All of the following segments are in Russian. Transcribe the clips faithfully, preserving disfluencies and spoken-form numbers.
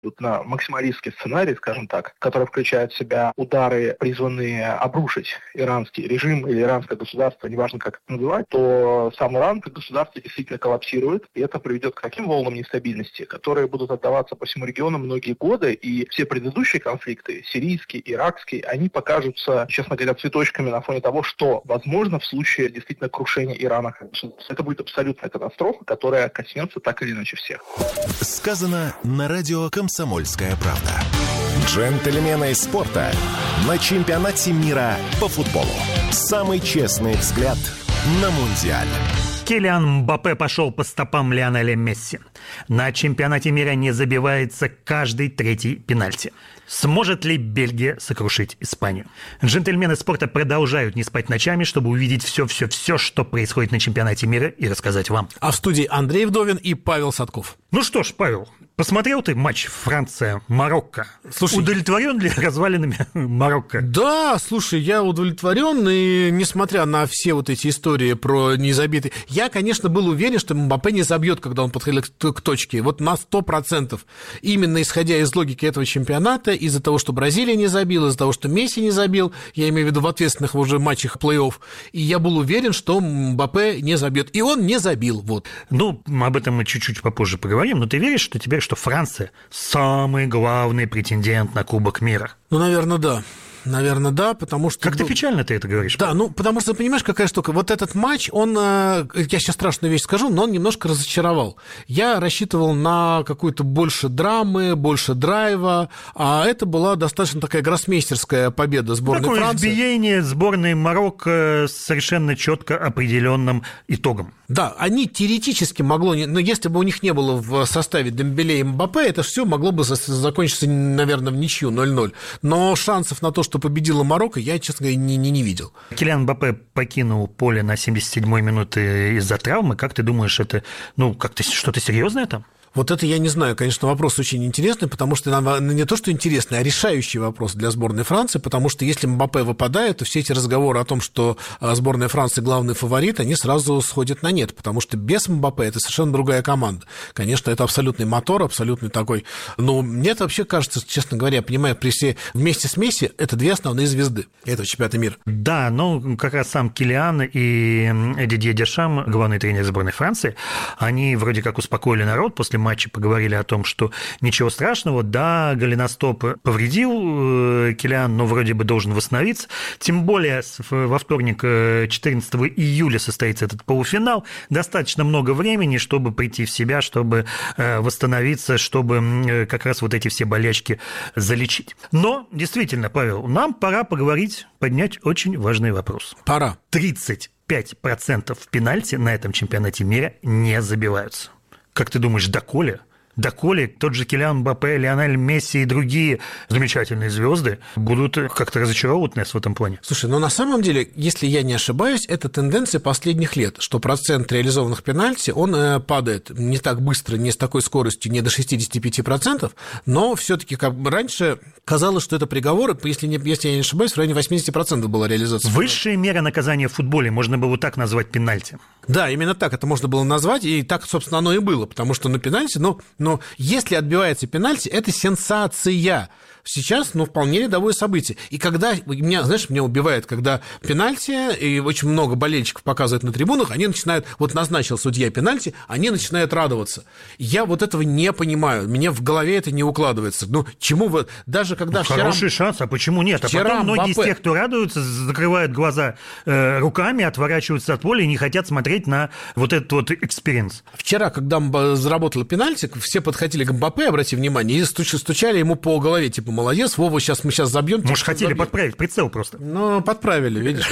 на максималистский сценарий, скажем так, который включает в себя удары, призванные обрушить иранский режим или иранское государство, неважно, как это называть, то сам Иран как государство действительно коллапсирует, и это приведет к таким волнам нестабильности, которые будут отдаваться по всему региону многие годы, и все предыдущие конфликты, сирийский, иракский, они покажутся, честно говоря, цветочками на фоне того, что возможно в случае действительно крушения Ирана как государства. Это будет абсолютная катастрофа, которая коснется так или иначе всех. Сказано на радио «Комсомольская правда». Джентльмены спорта на чемпионате мира по футболу. Самый честный взгляд на Мундиаль. Килиан Мбаппе пошел по стопам Лионеля Месси. На чемпионате мира не забивается каждый третий пенальти. Сможет ли Бельгия сокрушить Испанию? Джентльмены спорта продолжают не спать ночами, чтобы увидеть все-все-все, что происходит на чемпионате мира, и рассказать вам. А в студии Андрей Вдовин и Павел Садков. Ну что ж, Павел, посмотрел ты матч Франция-Марокко? Слушай, удовлетворен ли развалинами Марокко? Да, слушай, я удовлетворен, и несмотря на все вот эти истории про незабитые... Я, конечно, был уверен, что Мбаппе не забьет, когда он подходил к точке. Вот на сто процентов. Именно исходя из логики этого чемпионата, из-за того, что Бразилия не забила, из-за того, что Месси не забил, я имею в виду в ответственных уже матчах плей-офф, и я был уверен, что Мбаппе не забьет. И он не забил. Вот. Ну, об этом мы чуть-чуть попозже поговорим, но ты веришь, что теперь, что Франция самый главный претендент на Кубок мира? Ну, наверное, да. Наверное, да, потому что... Как-то печально ты это говоришь. Да, ну, потому что, понимаешь, какая штука, вот этот матч, он, я сейчас страшную вещь скажу, но он немножко разочаровал. Я рассчитывал на какую-то больше драмы, больше драйва, а это была достаточно такая гроссмейстерская победа сборной Такое Франции. Такое избиение сборной Марокко с совершенно четко определенным итогом. Да, они теоретически могло, но если бы у них не было в составе Дембеле и Мбаппе, это все могло бы закончиться, наверное, в ничью ноль-ноль. Но шансов на то, что победила Марокко, я, честно говоря, не, не, не видел. Килиан Мбаппе покинул поле на семьдесят седьмой минуте из-за травмы. Как ты думаешь, это ну, как-то что-то серьезное там? Вот это я не знаю, конечно, вопрос очень интересный, потому что не то, что интересный, а решающий вопрос для сборной Франции, потому что если Мбаппе выпадает, то все эти разговоры о том, что сборная Франции главный фаворит, они сразу сходят на нет, потому что без Мбаппе это совершенно другая команда. Конечно, это абсолютный мотор, абсолютный такой, но мне это вообще кажется, честно говоря, я понимаю, при все... вместе с Месси это две основные звезды этого чемпионата мира. Да, но как раз сам Килиан и Дидье Дешам, главный тренер сборной Франции, они вроде как успокоили народ после матче, поговорили о том, что ничего страшного, да, голеностоп повредил Килиан, но вроде бы должен восстановиться. Тем более во вторник, четырнадцатого июля, состоится этот полуфинал. Достаточно много времени, чтобы прийти в себя, чтобы восстановиться, чтобы как раз вот эти все болячки залечить. Но, действительно, Павел, нам пора поговорить, поднять очень важный вопрос. Пора. тридцать пять процентов пенальти на этом чемпионате мира не забиваются. Как ты думаешь, доколе? Доколе тот же Килиан Мбаппе, Лионель Месси и другие замечательные звезды будут как-то разочаровывать нас в этом плане? Слушай, ну на самом деле, если я не ошибаюсь, это тенденция последних лет, что процент реализованных пенальти, он падает не так быстро, не с такой скоростью, не до шестьдесят пять процентов, но все-таки как бы раньше казалось, что это приговоры, если, не, если я не ошибаюсь, в районе восемьдесят процентов была реализация. Высшая мера наказания в футболе, можно было так назвать пенальти. Да, именно так это можно было назвать, и так, собственно, оно и было, потому что на пенальти, ну, но если отбивается пенальти, это сенсация. Сейчас, ну, вполне рядовое событие. И когда, меня, знаешь, меня убивает, когда пенальти, и очень много болельщиков показывают на трибунах, они начинают, вот назначил судья пенальти, они начинают радоваться. Я вот этого не понимаю, мне в голове это не укладывается. Ну, чему вы, даже когда ну, вчера... Хороший шанс, а почему нет? А потом многие Мбаппе... из тех, кто радуются, закрывают глаза э, руками, отворачиваются от поля и не хотят смотреть на вот этот вот экспириенс. Вчера, когда заработала пенальти, все подходили к Мбаппе, обрати внимание, и стучали ему по голове, типа, молодец, Вова, сейчас мы сейчас забьем. Может, хотели забьем. Подправить прицел просто. Ну, подправили, видишь.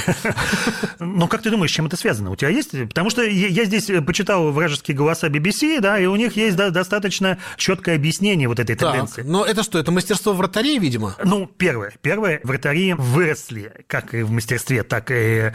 Ну, как ты думаешь, с чем это связано? У тебя есть? Потому что я здесь почитал вражеские голоса би би си, да, и у них есть достаточно четкое объяснение вот этой тенденции. Но это что, это мастерство вратарей, видимо? Ну, первое. Первое, вратари выросли, как и в мастерстве, так и,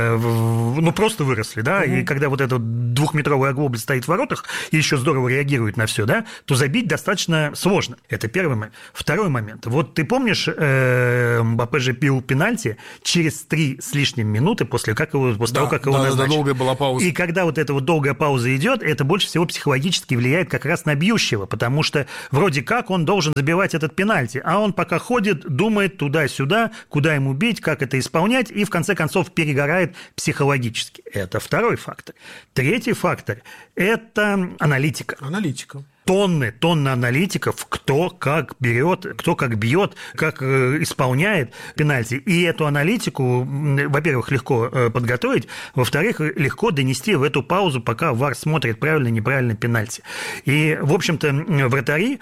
ну, просто выросли, да, и когда вот этот двухметровый оглобль стоит в воротах и еще здорово реагирует на все, да, то забить достаточно сложно. Это первый момент. Второй момент. момент. Вот ты помнишь, э, Мбаппе же пил пенальти через три с лишним минуты после, как его, после да, того, как его да, назначили. Да, долгая была пауза. И когда вот эта вот долгая пауза идет, это больше всего психологически влияет как раз на бьющего, потому что вроде как он должен забивать этот пенальти, а он пока ходит, думает туда-сюда, куда ему бить, как это исполнять, и в конце концов перегорает психологически. Это второй фактор. Третий фактор – это аналитика. Аналитика. Тонны, тонны аналитиков, кто как берет, кто как бьет, как исполняет пенальти. И эту аналитику, во-первых, легко подготовить, во-вторых, легко донести в эту паузу, пока ВАР смотрит правильно, неправильно пенальти. И, в общем-то, вратари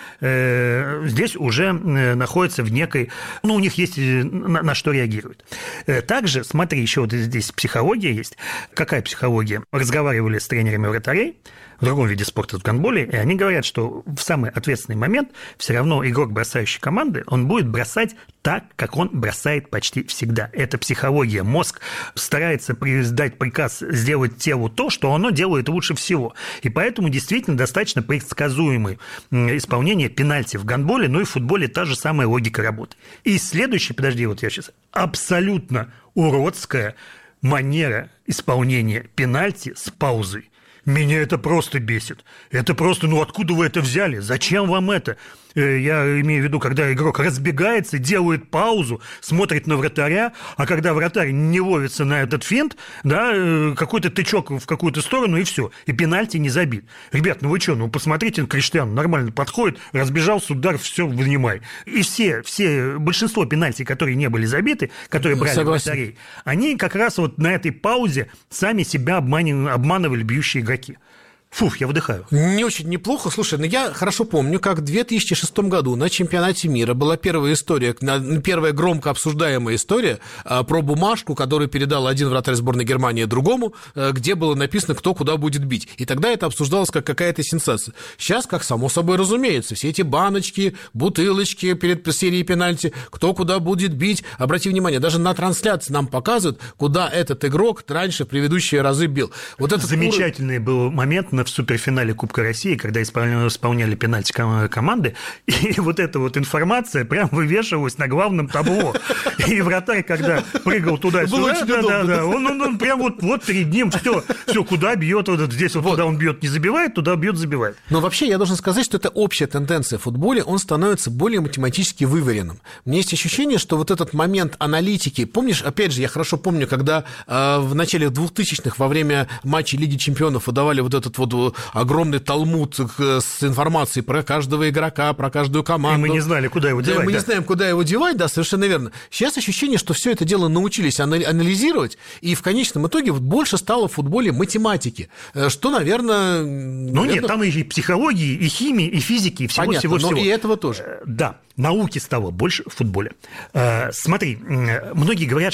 э, здесь уже находятся в некой... Ну, у них есть на, на что реагируют. Также, смотри, еще вот здесь психология есть. Какая психология? Разговаривали с тренерами вратарей в другом виде спорта, в гандболе, и они говорят, что в самый ответственный момент все равно игрок бросающей команды, он будет бросать так, как он бросает почти всегда. Это психология. Мозг старается дать приказ сделать телу то, что оно делает лучше всего. И поэтому действительно достаточно предсказуемое исполнение пенальти в гандболе, но и в футболе та же самая логика работы. И следующий, подожди, вот я сейчас, абсолютно уродская манера исполнения пенальти с паузой. Меня это просто бесит. Это просто, ну откуда вы это взяли? Зачем вам это? Я имею в виду, когда игрок разбегается, делает паузу, смотрит на вратаря, а когда вратарь не ловится на этот финт, да, какой-то тычок в какую-то сторону, и все, и пенальти не забит. Ребят, ну вы что, ну посмотрите на Криштиану, нормально подходит, разбежался, удар, все, вынимай. И все, все, большинство пенальти, которые не были забиты, которые брали Согласен. вратарей, они как раз вот на этой паузе сами себя обманывали, обманывали бьющие игроки. Фуф, я выдыхаю. Не очень неплохо. Слушай, ну я хорошо помню, как в две тысячи шестом году на чемпионате мира была первая история, первая громко обсуждаемая история про бумажку, которую передал один вратарь сборной Германии другому, где было написано, кто куда будет бить. И тогда это обсуждалось как какая-то сенсация. Сейчас, как само собой разумеется, все эти баночки, бутылочки перед серией пенальти, кто куда будет бить. Обрати внимание, даже на трансляции нам показывают, куда этот игрок раньше в предыдущие разы бил. Вот этот замечательный ур... был момент на в суперфинале Кубка России, когда исполняли, исполняли пенальти команды, и вот эта вот информация прям вывешивалась на главном табло. И вратарь, когда прыгал туда-сюда, да, да, да, он, он, он прям вот, вот перед ним все, все, куда бьет, вот здесь вот, вот куда он бьет, не забивает, туда бьет, забивает. Но вообще я должен сказать, что это общая тенденция в футболе, он становится более математически выверенным. У меня есть ощущение, что вот этот момент аналитики, помнишь, опять же, я хорошо помню, когда э, в начале двухтысячных во время матчей Лиги Чемпионов выдавали вот этот вот огромный талмуд с информацией про каждого игрока, про каждую команду. И мы не знали, куда его девать. Да, мы да. не знаем, куда его девать, да, совершенно верно. Сейчас ощущение, что все это дело научились анализировать, и в конечном итоге больше стало в футболе математики, что, наверное... Ну наверное... нет, там и психологии, и химии, и физики, и всего-всего. Понятно, всего. но и этого тоже. Да, науки стало больше в футболе. Смотри, многие говорят,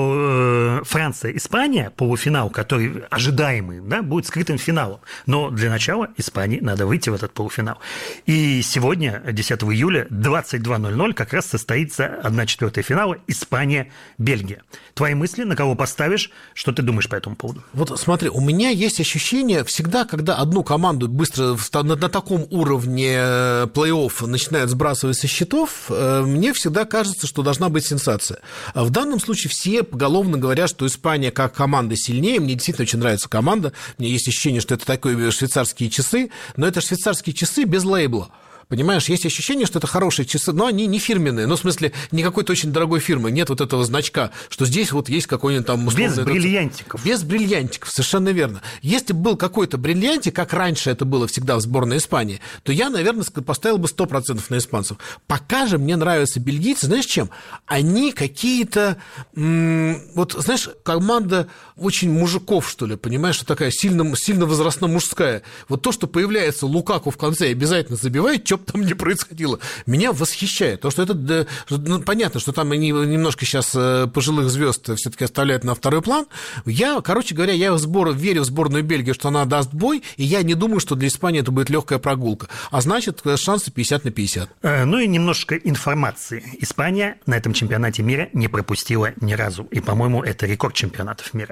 что Франция, Испания, полуфинал, который ожидаемый, да, будет скрытым финалом. Но для начала Испании надо выйти в этот полуфинал. И сегодня, десятого июля, двадцать два ноль ноль, как раз состоится одна четвертая финала Испания-Бельгия. Твои мысли, на кого поставишь, что ты думаешь по этому поводу? Вот смотри, у меня есть ощущение, всегда, когда одну команду быстро на, на таком уровне плей-офф начинают сбрасывать со счетов, мне всегда кажется, что должна быть сенсация. В данном случае все поголовно говорят, что Испания как команда сильнее. Мне действительно очень нравится команда. У меня есть ощущение, что это такой швейцарские часы, но это швейцарские часы без лейбла. Понимаешь, есть ощущение, что это хорошие часы, но они не фирменные. Ну, в смысле, не какой-то очень дорогой фирмы. Нет вот этого значка, что здесь вот есть какой-нибудь там... Условный, без бриллиантиков. Без бриллиантиков, совершенно верно. Если бы был какой-то бриллиантик, как раньше это было всегда в сборной Испании, то я, наверное, поставил бы сто процентов на испанцев. Пока же мне нравятся бельгийцы, знаешь, чем? Они какие-то... М- вот, знаешь, команда очень мужиков, что ли, понимаешь, что такая сильно, сильно возрастно-мужская. Вот то, что появляется Лукаку в конце и обязательно забивает, что бы там ни происходило, меня восхищает. То, что это, да, ну, понятно, что там они немножко сейчас пожилых звезд все-таки оставляют на второй план. Я, короче говоря, я в сбор, верю в сборную Бельгии, что она даст бой, и я не думаю, что для Испании это будет легкая прогулка. А значит, шансы пятьдесят на пятьдесят. Ну и немножко информации. Испания на этом чемпионате мира не пропустила ни разу. И, по-моему, это рекорд чемпионатов мира.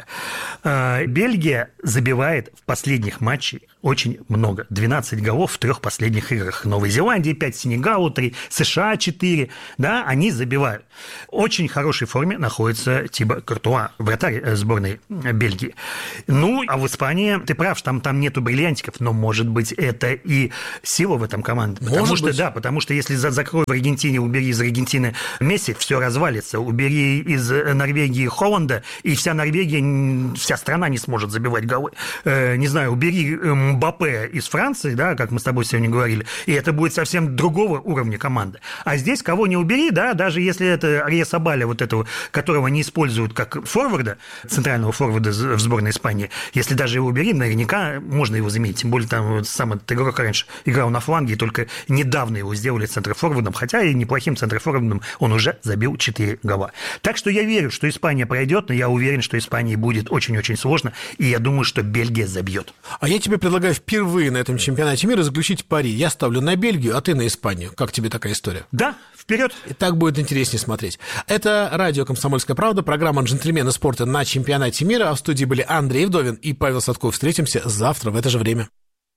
Бельгия забивает в последних матчах очень много. двенадцать голов в трех последних играх. Новой Зеландии пять, Сенегалу три, США четыре, да, они забивают. В очень хорошей форме находится Тибо Куртуа, вратарь сборной Бельгии. Ну, а в Испании, ты прав, там, там нету бриллиантиков, но, может быть, это и сила в этом команде. Потому может что, быть. да, потому что если за, закрой в Аргентине, убери из Аргентины Месси, все развалится. Убери из Норвегии Холланда, и вся Норвегия, вся страна не сможет забивать голы. Э, не знаю, убери Мбаппе из Франции, да, как мы с тобой сегодня говорили, и это будет совсем другого уровня команда. А здесь кого не убери, да, даже если это Арьесабаля, вот этого, которого не используют как форварда, центрального форварда в сборной Испании, если даже его убери, наверняка можно его заменить. Тем более там вот сам этот игрок раньше играл на фланге, и только недавно его сделали центрофорвардом, хотя и неплохим центрофорвардом он уже забил четыре гола. Так что я верю, что Испания пройдет, но я уверен, что Испании будет очень-очень сложно, и я думаю, что Бельгия забьет. А я тебе предлагаю впервые на этом чемпионате мира заключить пари. Я ставлю на Бельгию, а ты на Испанию. Как тебе такая история? Да, вперед. И так будет интереснее смотреть. Это радио «Комсомольская правда», программа «Джентльмены спорта» на чемпионате мира. А в студии были Андрей Вдовин и Павел Садков. Встретимся завтра в это же время.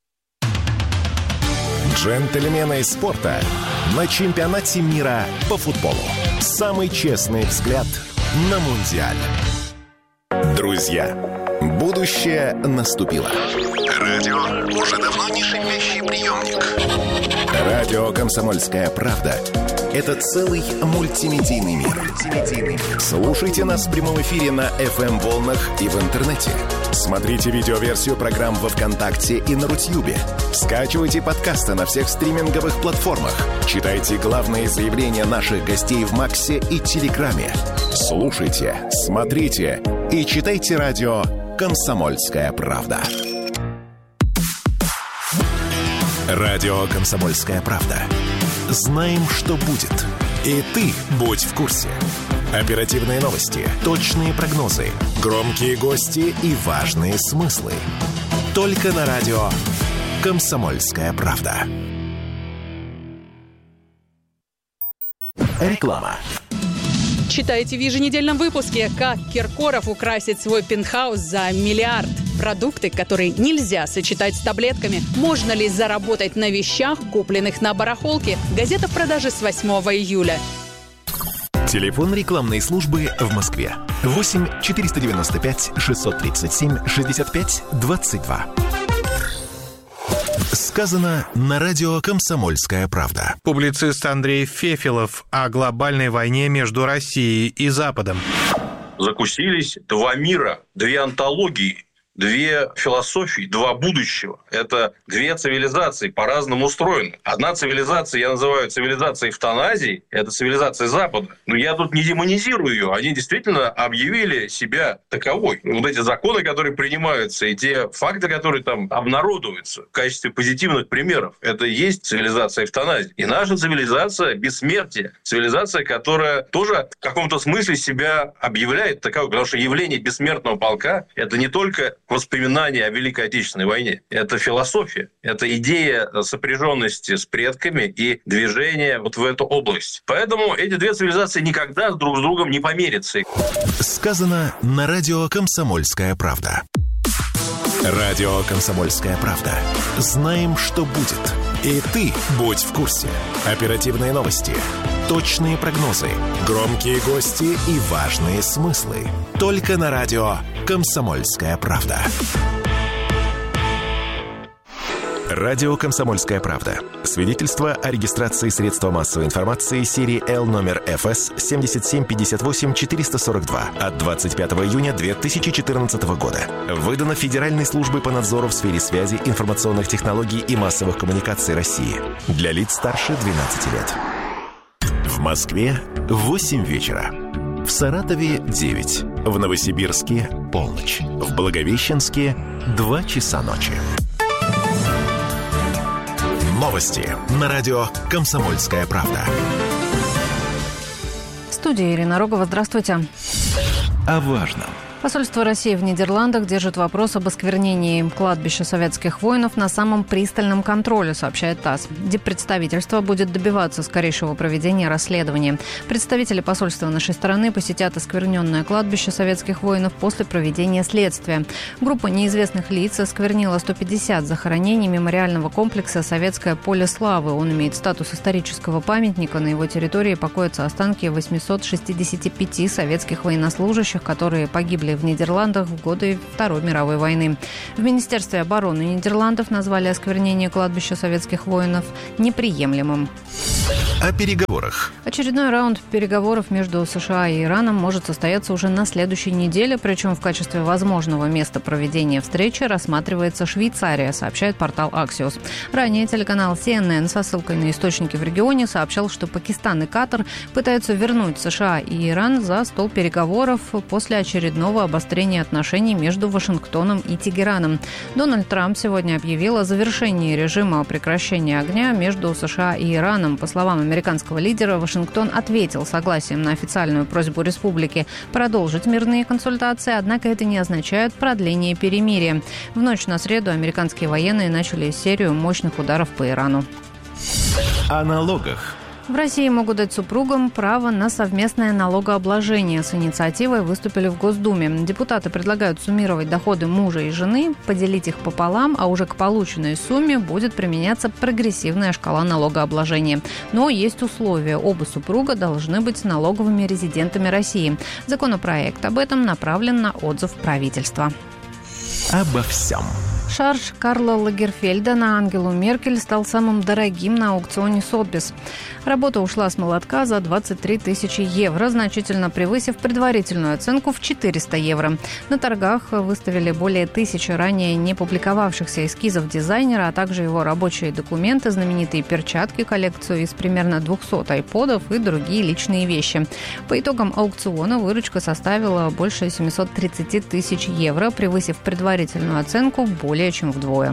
«Джентльмены спорта» на чемпионате мира по футболу. Самый честный взгляд на Мундиаль. Друзья, будущее наступило. Радио уже давно не шипящий приемник. Радио «Комсомольская правда» — это целый мультимедийный мир. Слушайте нас в прямом эфире на эф эм-волнах и в интернете. Смотрите видеоверсию программ во ВКонтакте и на Рутьюбе. Скачивайте подкасты на всех стриминговых платформах. Читайте главные заявления наших гостей в Максе и Телеграме. Слушайте, смотрите и читайте радио «Комсомольская правда». Радио «Комсомольская правда». Знаем, что будет. И ты будь в курсе. Оперативные новости, точные прогнозы, громкие гости и важные смыслы. Только на радио «Комсомольская правда». Реклама. Читайте в еженедельном выпуске, как Киркоров украсит свой пентхаус за миллиард. Продукты, которые нельзя сочетать с таблетками. Можно ли заработать на вещах, купленных на барахолке? Газета в продаже с восьмого июля. Телефон рекламной службы в Москве. восемь четыреста девяносто пять шестьсот тридцать семь шестьдесят пять двадцать два. Сказано на радио «Комсомольская правда». Публицист Андрей Фефелов о глобальной войне между Россией и Западом. Закусились два мира, две антологии, две философии, два будущего. Это две цивилизации, по-разному устроены. Одна цивилизация, я называю цивилизацией эвтаназии, это цивилизация Запада. Но я тут не демонизирую ее. Они действительно объявили себя таковой. Вот эти законы, которые принимаются, и те факты, которые там обнародуются в качестве позитивных примеров, это и есть цивилизация эвтаназии. И наша цивилизация бессмертия. Цивилизация, которая тоже в каком-то смысле себя объявляет таковой. Потому что явление бессмертного полка – это не только воспоминания о Великой Отечественной войне. Это философия. Это идея сопряженности с предками и движения вот в эту область. Поэтому эти две цивилизации никогда друг с другом не помирятся. Сказано на радио «Комсомольская правда». Радио «Комсомольская правда». Знаем, что будет. И ты будь в курсе. Оперативные новости, точные прогнозы, громкие гости и важные смыслы. Только на радио «Комсомольская правда». Радио «Комсомольская правда». Свидетельство о регистрации средства массовой информации серии Л номер эф эс семь семь пять восемь четыре сорок два от двадцать пятого июня две тысячи четырнадцатого года. Выдано Федеральной службой по надзору в сфере связи, информационных технологий и массовых коммуникаций России. Для лиц старше двенадцати лет. В Москве восемь вечера. В Саратове девять. В Новосибирске полночь. В Благовещенске два часа ночи. Новости на радио «Комсомольская правда». В студии Ирина Рогова. Здравствуйте. О важном Посольство России в Нидерландах держит вопрос об осквернении кладбища советских воинов на самом пристальном контроле, сообщает ТАСС. Диппредставительство будет добиваться скорейшего проведения расследования. Представители посольства нашей страны посетят оскверненное кладбище советских воинов после проведения следствия. Группа неизвестных лиц осквернила сто пятьдесят захоронений мемориального комплекса «Советское поле славы». Он имеет статус исторического памятника. На его территории покоятся останки восемьсот шестидесяти пяти советских военнослужащих, которые погибли в Нидерландах в годы Второй мировой войны. В Министерстве обороны Нидерландов назвали осквернение кладбища советских воинов неприемлемым. О переговорах. Очередной раунд переговоров между США и Ираном может состояться уже на следующей неделе, причем в качестве возможного места проведения встречи рассматривается Швейцария, сообщает портал Axios. Ранее телеканал си эн эн со ссылкой на источники в регионе сообщал, что Пакистан и Катар пытаются вернуть США и Иран за стол переговоров после очередного обострения отношений между Вашингтоном и Тегераном. Дональд Трамп сегодня объявил о завершении режима прекращения огня между США и Ираном. По словам американского лидера, Вашингтон ответил согласием на официальную просьбу республики продолжить мирные консультации, однако это не означает продление перемирия. В ночь на среду американские военные начали серию мощных ударов по Ирану. О налогах. В России могут дать супругам право на совместное налогообложение. С инициативой выступили в Госдуме. Депутаты предлагают суммировать доходы мужа и жены, поделить их пополам, а уже к полученной сумме будет применяться прогрессивная шкала налогообложения. Но есть условия. Оба супруга должны быть налоговыми резидентами России. Законопроект об этом направлен на отзыв правительства. Обо всем. Шарж Карла Лагерфельда на Ангелу Меркель стал самым дорогим на аукционе Сотбис. Работа ушла с молотка за двадцать три тысячи евро, значительно превысив предварительную оценку в четыреста евро. На торгах выставили более тысячи ранее не публиковавшихся эскизов дизайнера, а также его рабочие документы, знаменитые перчатки, коллекцию из примерно двухсот айподов и другие личные вещи. По итогам аукциона выручка составила больше семьсот тридцать тысяч евро, превысив предварительную оценку более чем вдвое.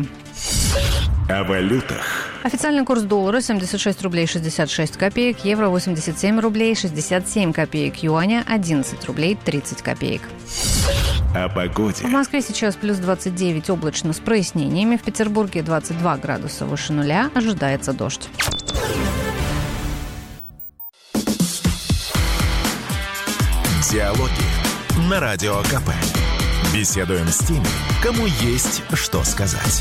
О валютах. Официальный курс доллара семьдесят шесть рублей шестьдесят шесть копеек, евро восемьдесят семь рублей шестьдесят семь копеек, юаня одиннадцать рублей тридцать копеек. О погоде. В Москве сейчас плюс двадцать девять, облачно с прояснениями. В Петербурге двадцать два градуса выше нуля, ожидается дождь. Диалоги на Радио КП. Беседуем с теми, кому есть что сказать.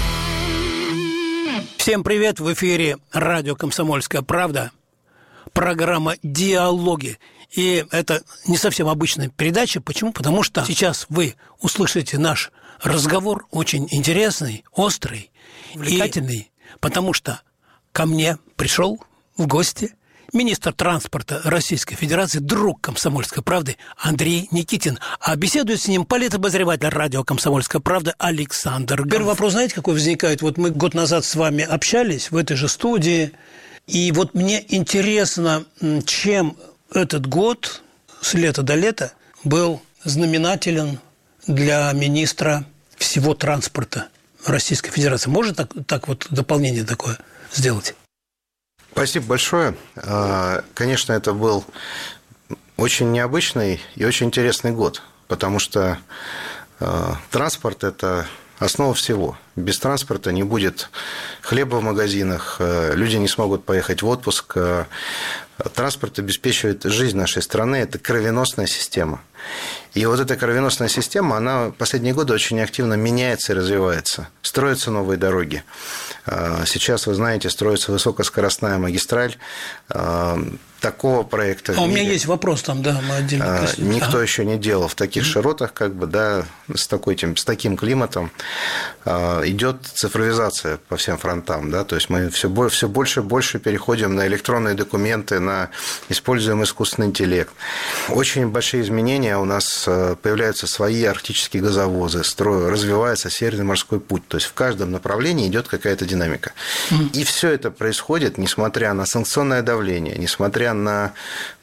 Всем привет! В эфире радио «Комсомольская правда», программа «Диалоги». И это не совсем обычная передача. Почему? Потому что сейчас вы услышите наш разговор, очень интересный, острый, увлекательный, потому что ко мне пришел в гости министр транспорта Российской Федерации, друг «Комсомольской правды» Андрей Никитин. А беседует с ним политобозреватель радио «Комсомольская правда» Александр Гамов. Первый вопрос, знаете, какой возникает? Вот мы год назад с вами общались в этой же студии, и вот мне интересно, чем этот год с лета до лета был знаменателен для министра всего транспорта Российской Федерации. Может так, так вот дополнение такое сделать? Спасибо большое. Конечно, это был очень необычный и очень интересный год, потому что транспорт – это основа всего. Без транспорта не будет хлеба в магазинах, люди не смогут поехать в отпуск. Транспорт обеспечивает жизнь нашей страны, это кровеносная система. И вот эта кровеносная система, она в последние годы очень активно меняется и развивается. Строятся новые дороги. Сейчас, вы знаете, строится высокоскоростная магистраль. Такого проекта... А у меня есть вопрос там, да, мы отдельно коснемся. Никто ага. еще не делал в таких широтах, как бы, да, с, такой, с таким климатом. Идет цифровизация по всем фронтам, да, то есть мы все больше, все больше и больше переходим на электронные документы, на используем искусственный интеллект. Очень большие изменения, у нас появляются свои арктические газовозы, строй, развивается Северный морской путь, то есть в каждом направлении идет какая-то динамика. И все это происходит, несмотря на санкционное давление, несмотря на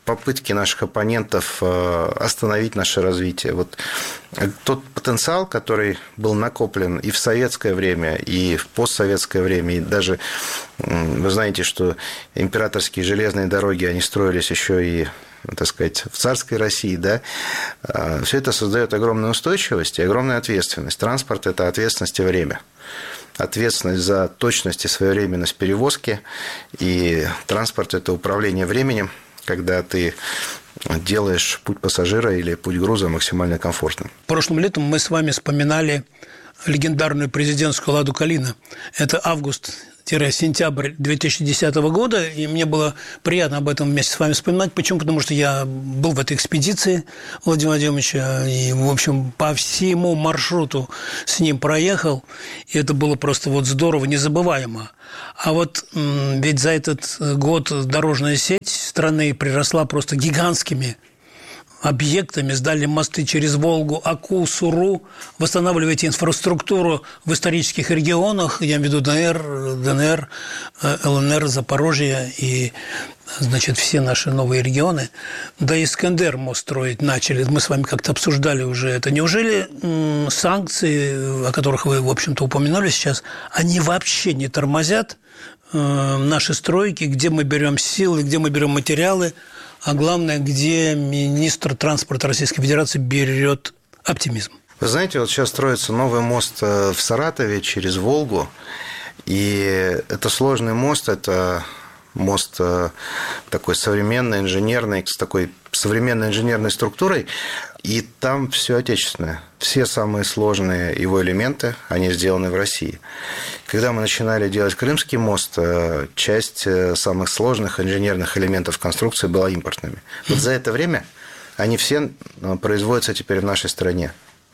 попытки наших оппонентов остановить наше развитие. Вот тот потенциал, который был накоплен и в советское время, и в постсоветское время, и даже, вы знаете, что императорские железные дороги, они строились еще и, так сказать, в царской России, да, все это создает огромную устойчивость и огромную ответственность. Транспорт – это ответственность и время. Ответственность за точность и своевременность перевозки, и транспорт – это управление временем, когда ты делаешь путь пассажира или путь груза максимально комфортным. Прошлым летом мы с вами вспоминали легендарную президентскую «Ладу Калина». Это август-сентябрь две тысячи десятого года, и мне было приятно об этом вместе с вами вспоминать. Почему? Потому что я был в этой экспедиции Владимира Владимировича, и, в общем, по всему маршруту с ним проехал, и это было просто вот здорово, незабываемо. А вот ведь за этот год дорожная сеть страны приросла просто гигантскими объектами, сдали мосты через Волгу, Аку, Суру, восстанавливаете инфраструктуру в исторических регионах, я имею в виду ДНР, ДНР, ЛНР, Запорожье и, значит, все наши новые регионы. Да и Искандер мост строить начали, мы с вами как-то обсуждали уже это. Неужели санкции, о которых вы, в общем-то, упомянули сейчас, они вообще не тормозят наши стройки, где мы берем силы, где мы берем материалы, а главное, где министр транспорта Российской Федерации берет оптимизм? Вы знаете, вот сейчас строится новый мост в Саратове через Волгу, и это сложный мост, это мост такой современный, инженерный, с такой современной инженерной структурой, и там все отечественное. Все самые сложные его элементы, они сделаны в России. Когда мы начинали делать Крымский мост, часть самых сложных инженерных элементов конструкции была импортными. Вот за это время они все производятся теперь в нашей стране.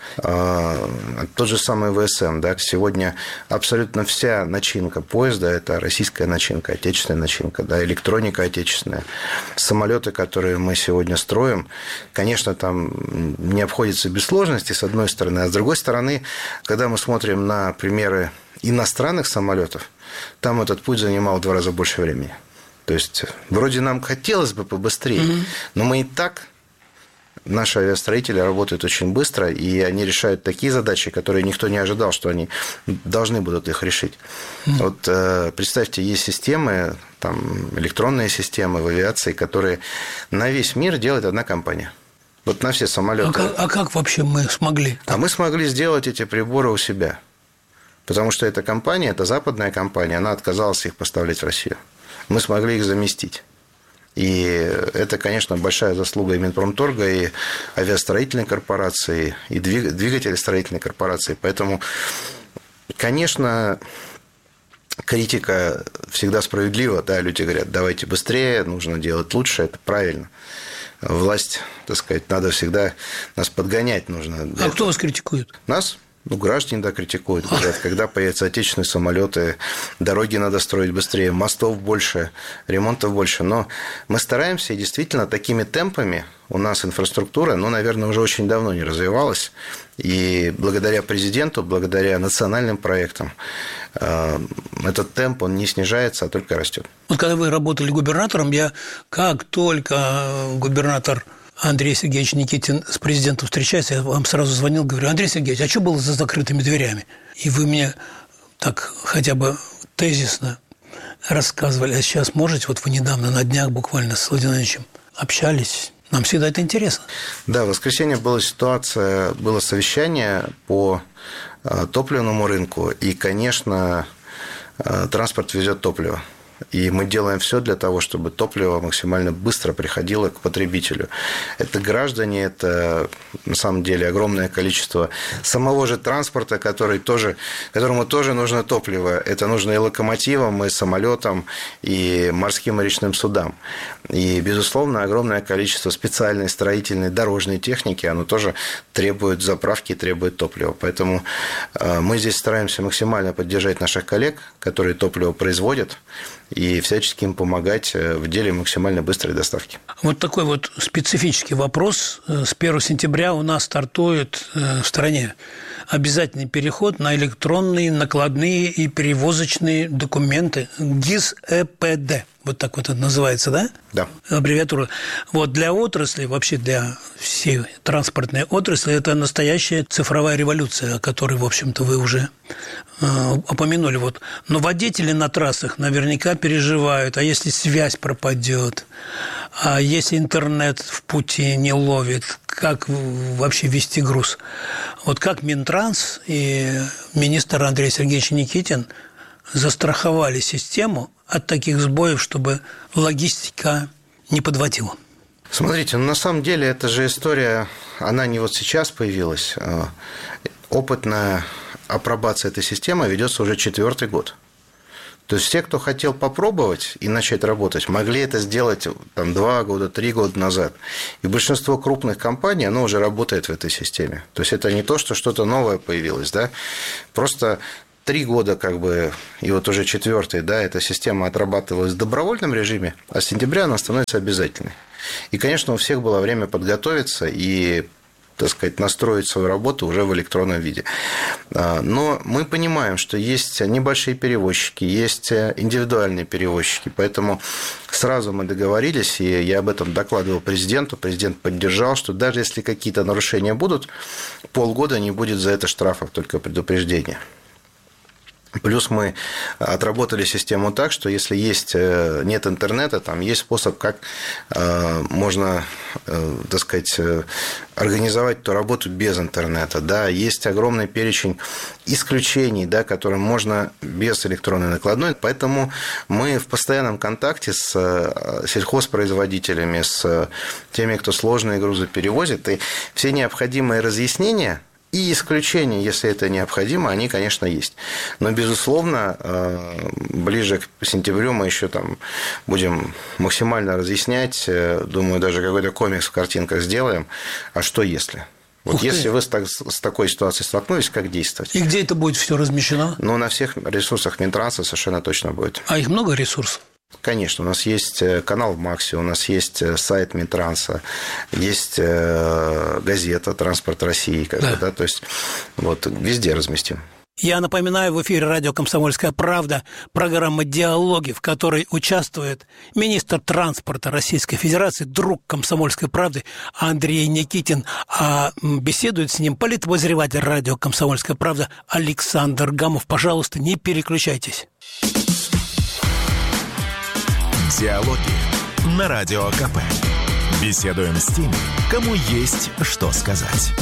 Тот же самый ВСМ, да, сегодня абсолютно вся начинка поезда – это российская начинка, отечественная начинка, да, электроника отечественная. Самолеты, которые мы сегодня строим, конечно, там не обходится без сложностей, с одной стороны, а с другой стороны, когда мы смотрим на примеры иностранных самолетов, там этот путь занимал в два раза больше времени. То есть, вроде нам хотелось бы побыстрее, mm-hmm. но мы и так... Наши авиастроители работают очень быстро, и они решают такие задачи, которые никто не ожидал, что они должны будут их решить. Mm. Вот э, представьте, есть системы, там, электронные системы в авиации, которые на весь мир делает одна компания. Вот на все самолеты. А как, а как вообще мы смогли? А мы смогли сделать эти приборы у себя. Потому что эта компания, это западная компания, она отказалась их поставлять в Россию. Мы смогли их заместить. И это, конечно, большая заслуга и Минпромторга, и авиастроительной корпорации, и двигателестроительной корпорации. Поэтому, конечно, критика всегда справедлива. Да, люди говорят, давайте быстрее, нужно делать лучше, это правильно. Власть, так сказать, надо всегда нас подгонять нужно. А кто вас критикует? Нас? Ну, граждане, да, критикуют, говорят, когда появятся отечественные самолеты, дороги надо строить быстрее, мостов больше, ремонтов больше. Но мы стараемся, и действительно, такими темпами у нас инфраструктура, ну, наверное, уже очень давно не развивалась. И благодаря президенту, благодаря национальным проектам этот темп, он не снижается, а только растет. Вот когда вы работали губернатором, я как только губернатор Андрей Сергеевич Никитин с президентом встречается, я вам сразу звонил, говорю: Андрей Сергеевич, а что было за закрытыми дверями? И вы мне так хотя бы тезисно рассказывали. А сейчас можете, вот вы недавно на днях буквально с Владимиром Владимировичем общались, нам всегда это интересно. Да, в воскресенье была ситуация, было совещание по топливному рынку, и, конечно, транспорт везет топливо. И мы делаем все для того, чтобы топливо максимально быстро приходило к потребителю. Это граждане, это на самом деле огромное количество самого же транспорта, который тоже, которому тоже нужно топливо. Это нужно и локомотивам, и самолетам, и морским и речным судам. И, безусловно, огромное количество специальной строительной дорожной техники, оно тоже требует заправки, требует топлива. Поэтому мы здесь стараемся максимально поддержать наших коллег, которые топливо производят, и всячески им помогать в деле максимально быстрой доставки. Вот такой вот специфический вопрос. С первого сентября у нас стартует в стране обязательный переход на электронные накладные и перевозочные документы ГИС-ЭПД. вот так вот это называется, да? Да. Аббревиатура. Вот для отрасли, вообще для всей транспортной отрасли, это настоящая цифровая революция, о которой, в общем-то, вы уже э, упомянули. Вот. Но водители на трассах наверняка переживают, а если связь пропадет, а если интернет в пути не ловит, как вообще вести груз? Вот как Минтранс и министр Андрей Сергеевич Никитин застраховали систему от таких сбоев, чтобы логистика не подводила? Смотрите, ну, на самом деле эта же история, она не вот сейчас появилась. Опытная апробация этой системы ведется уже четвертый год. То есть те, кто хотел попробовать и начать работать, могли это сделать там, два года, три года назад. И большинство крупных компаний, оно уже работает в этой системе. То есть это не то, что что-то новое появилось, да? Просто три года, как бы, и вот уже четвертый, да, эта система отрабатывалась в добровольном режиме, а с сентября она становится обязательной. И, конечно, у всех было время подготовиться и, так сказать, настроить свою работу уже в электронном виде. Но мы понимаем, что есть небольшие перевозчики, есть индивидуальные перевозчики, поэтому сразу мы договорились, и я об этом докладывал президенту, президент поддержал, что даже если какие-то нарушения будут, полгода не будет за это штрафов, только предупреждение. Плюс мы отработали систему так, что если есть, нет интернета, там есть способ, как можно, так сказать, организовать ту работу без интернета. Да, есть огромный перечень исключений, да, которым можно без электронной накладной. Поэтому мы в постоянном контакте с сельхозпроизводителями, с теми, кто сложные грузы перевозит, и все необходимые разъяснения и исключения, если это необходимо, они, конечно, есть. Но, безусловно, ближе к сентябрю мы еще там будем максимально разъяснять. Думаю, даже какой-то комикс в картинках сделаем. А что если? Вот Ух если ты. вы с такой ситуацией столкнулись, как действовать? И где это будет все размещено? Ну, на всех ресурсах Минтранса совершенно точно будет. А их много ресурсов? Конечно, у нас есть канал в Максе, у нас есть сайт Минтранса, есть газета «Транспорт России», как да. бы, да, то есть вот везде разместим. Я напоминаю, в эфире радио «Комсомольская правда» программа «Диалоги», в которой участвует министр транспорта Российской Федерации, друг «Комсомольской правды» Андрей Никитин, а беседует с ним политобозреватель радио «Комсомольская правда» Александр Гамов. Пожалуйста, не переключайтесь. Диалоги на Радио КП. Беседуем с теми, кому есть что сказать.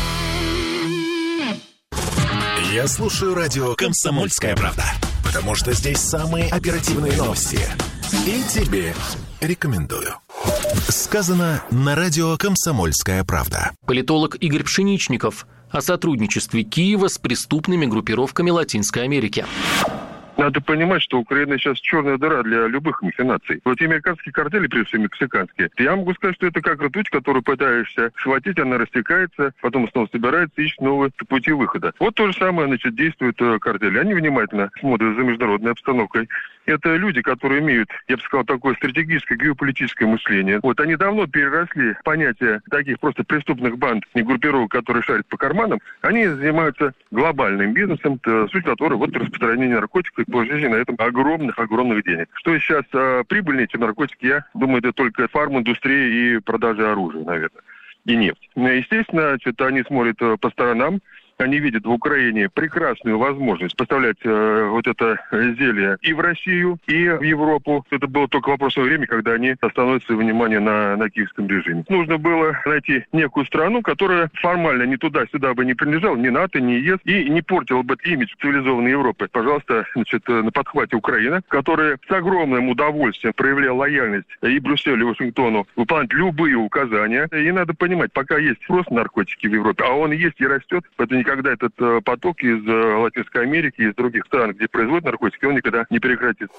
Я слушаю радио «Комсомольская правда», потому что здесь самые оперативные новости. И тебе рекомендую. Сказано на радио «Комсомольская правда». Политолог Игорь Пшеничников о сотрудничестве Киева с преступными группировками Латинской Америки. Надо понимать, что Украина сейчас черная дыра для любых махинаций. Вот те американские картели, прежде всего мексиканские, я могу сказать, что это как ртуть, которую пытаешься схватить, она растекается, потом снова собирается, ищет новые пути выхода. Вот то же самое, значит, действуют картели. Они внимательно смотрят за международной обстановкой. Это люди, которые имеют, я бы сказал, такое стратегическое геополитическое мышление. Вот они давно переросли понятие таких просто преступных банд и группировок, которые шарят по карманам. Они занимаются глобальным бизнесом, суть которой вот распространение наркотиков и положение на этом огромных-огромных денег. Что сейчас а, прибыльнее, чем наркотики, я думаю, это только фарм-индустрия и продажа оружия, наверное, и нефть. Естественно, что-то они смотрят по сторонам. Они видят в Украине прекрасную возможность поставлять э, вот это зелье и в Россию, и в Европу. Это было только вопросное время, когда они остановятся внимание на, на киевском режиме. Нужно было найти некую страну, которая формально ни туда-сюда бы не принадлежала, ни НАТО, ни ЕС, и не портила бы имидж цивилизованной Европы. Пожалуйста, значит, на подхвате Украина, которая с огромным удовольствием проявляла лояльность и Брюсселю, и Вашингтону выполнять любые указания. И надо понимать, пока есть спрос на наркотики в Европе, а он есть и растет, это когда этот поток из Латинской Америки, из других стран, где производят наркотики, он никогда не прекратится.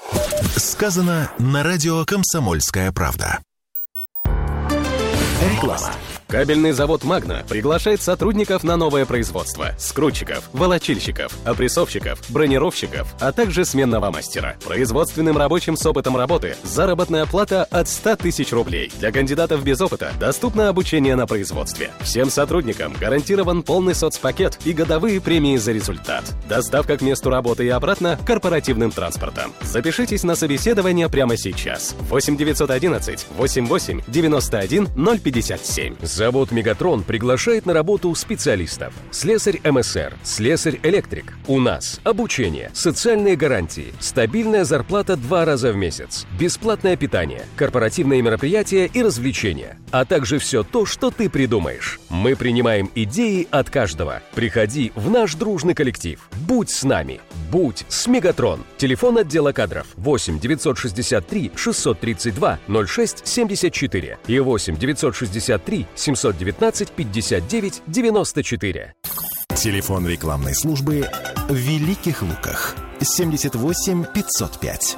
Сказано на радио «Комсомольская правда». Реклама. Кабельный завод «Магна» приглашает сотрудников на новое производство. Скрутчиков, волочильщиков, опрессовщиков, бронировщиков, а также сменного мастера. Производственным рабочим с опытом работы заработная плата от ста тысяч рублей. Для кандидатов без опыта доступно обучение на производстве. Всем сотрудникам гарантирован полный соцпакет и годовые премии за результат. Доставка к месту работы и обратно корпоративным транспортом. Запишитесь на собеседование прямо сейчас. восемь девятьсот одиннадцать восемьдесят восемь девяносто один ноль пятьдесят семь. Завод «Мегатрон» приглашает на работу специалистов. Слесарь эм эс эр, слесарь-электрик. У нас обучение, социальные гарантии, стабильная зарплата два раза в месяц, бесплатное питание, корпоративные мероприятия и развлечения, а также все то, что ты придумаешь. Мы принимаем идеи от каждого. Приходи в наш дружный коллектив. Будь с нами. Будь с «Мегатрон». Телефон отдела кадров восемь девятьсот шестьдесят три шестьсот тридцать два ноль шесть семьдесят четыре и восемь девятьсот шестьдесят три семьсот девятнадцать пятьдесят девять девяносто четыре. Телефон рекламной службы в Великих Луках семьдесят восемь пятьсот пять.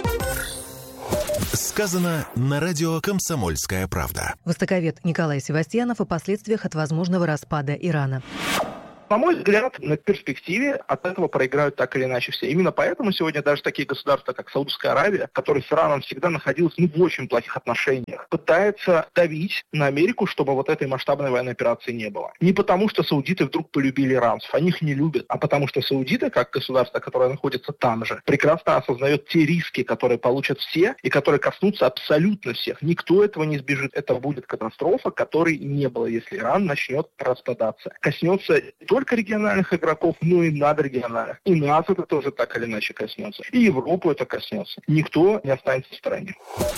Сказано на радио «Комсомольская правда». Востоковед Николай Севастьянов о последствиях от возможного распада Ирана. На мой взгляд, на перспективе от этого проиграют так или иначе все. Именно поэтому сегодня даже такие государства, как Саудовская Аравия, которые с Ираном всегда находились ну, в очень плохих отношениях, пытаются давить на Америку, чтобы вот этой масштабной военной операции не было. Не потому, что саудиты вдруг полюбили иранцев, они их не любят, а потому что саудиты, как государство, которое находится там же, прекрасно осознает те риски, которые получат все и которые коснутся абсолютно всех. Никто этого не избежит. Это будет катастрофа, которой не было, если Иран начнет распадаться. Коснется только региональных игроков, но и надрегиональных. И нас это тоже так или иначе коснется. И Европу это коснется. Никто не останется в стороне.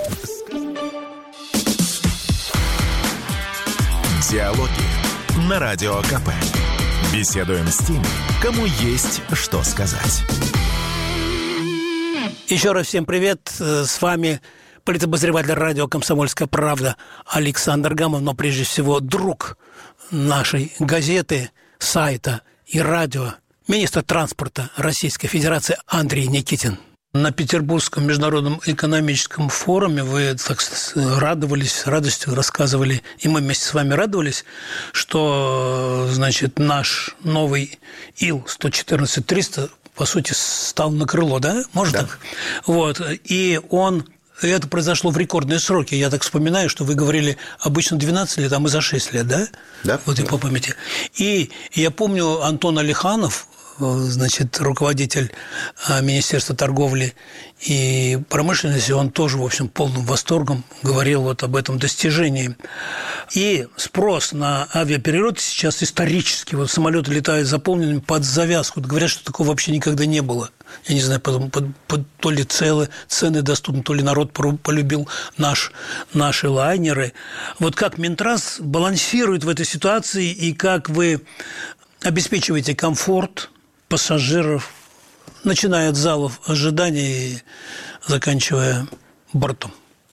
Диалоги на Радио КП. Беседуем с теми, кому есть что сказать. Еще раз всем привет. С вами политобозреватель радио «Комсомольская правда» Александр Гамов, но прежде всего друг нашей газеты, сайта и радио, министр транспорта Российской Федерации Андрей Никитин. На Петербургском международном экономическом форуме вы так радовались, радостью рассказывали, и мы вместе с вами радовались, что, значит, наш новый Ил сто четырнадцать триста, по сути, стал на крыло, да? Можно да. так? Вот. И он... И это произошло в рекордные сроки. Я так вспоминаю, что вы говорили обычно двенадцать лет, а мы за шесть лет, да? Да. Вот и по памяти. И я помню, Антон Алиханов, значит, руководитель Министерства торговли и промышленности, он тоже, в общем, полным восторгом говорил вот об этом достижении. И спрос на авиаперелеты сейчас исторический. Вот самолеты летают заполненными под завязку. Говорят, что такого вообще никогда не было. Я не знаю, потом, под, под, то ли целы, цены доступны, то ли народ полюбил наш, наши лайнеры. Вот как Минтранс балансирует в этой ситуации и как вы обеспечиваете комфорт пассажиров, начиная от залов ожидания и заканчивая бортом?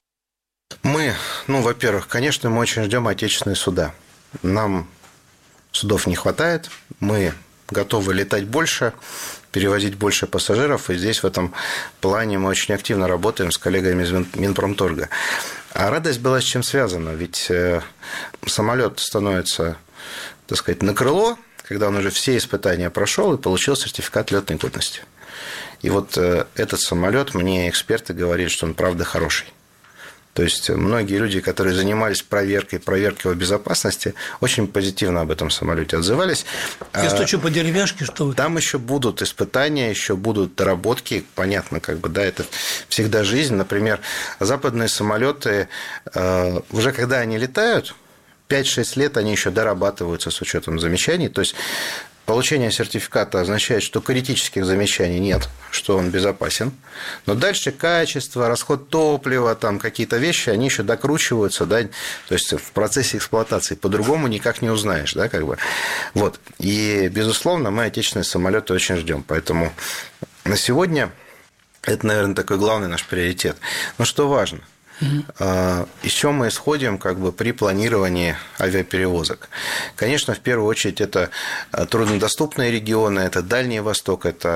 Мы, ну, во-первых, конечно, мы очень ждем отечественные суда. Нам судов не хватает, мы готовы летать больше, перевозить больше пассажиров, и здесь в этом плане мы очень активно работаем с коллегами из Минпромторга. А радость была с чем связана? Ведь самолет становится, так сказать, на крыло, когда он уже все испытания прошел и получил сертификат летной годности. И вот этот самолет, мне эксперты говорят, что он правда хороший. То есть многие люди, которые занимались проверкой, проверкой его безопасности, очень позитивно об этом самолете отзывались. Я стучу по деревяшке, что вы... Там еще будут испытания, еще будут доработки. Понятно, как бы, да, это всегда жизнь. Например, западные самолеты, уже когда они летают, пять-шесть лет они еще дорабатываются с учетом замечаний. То есть получение сертификата означает, что критических замечаний нет, что он безопасен. Но дальше качество, расход топлива, там какие-то вещи, они еще докручиваются, да, то есть в процессе эксплуатации по-другому никак не узнаешь, да, как бы. Вот. И, безусловно, мы отечественные самолеты очень ждем. Поэтому на сегодня это, наверное, такой главный наш приоритет. Но что важно? Mm-hmm. Из чего мы исходим как бы, при планировании авиаперевозок? Конечно, в первую очередь, это труднодоступные регионы, это Дальний Восток, это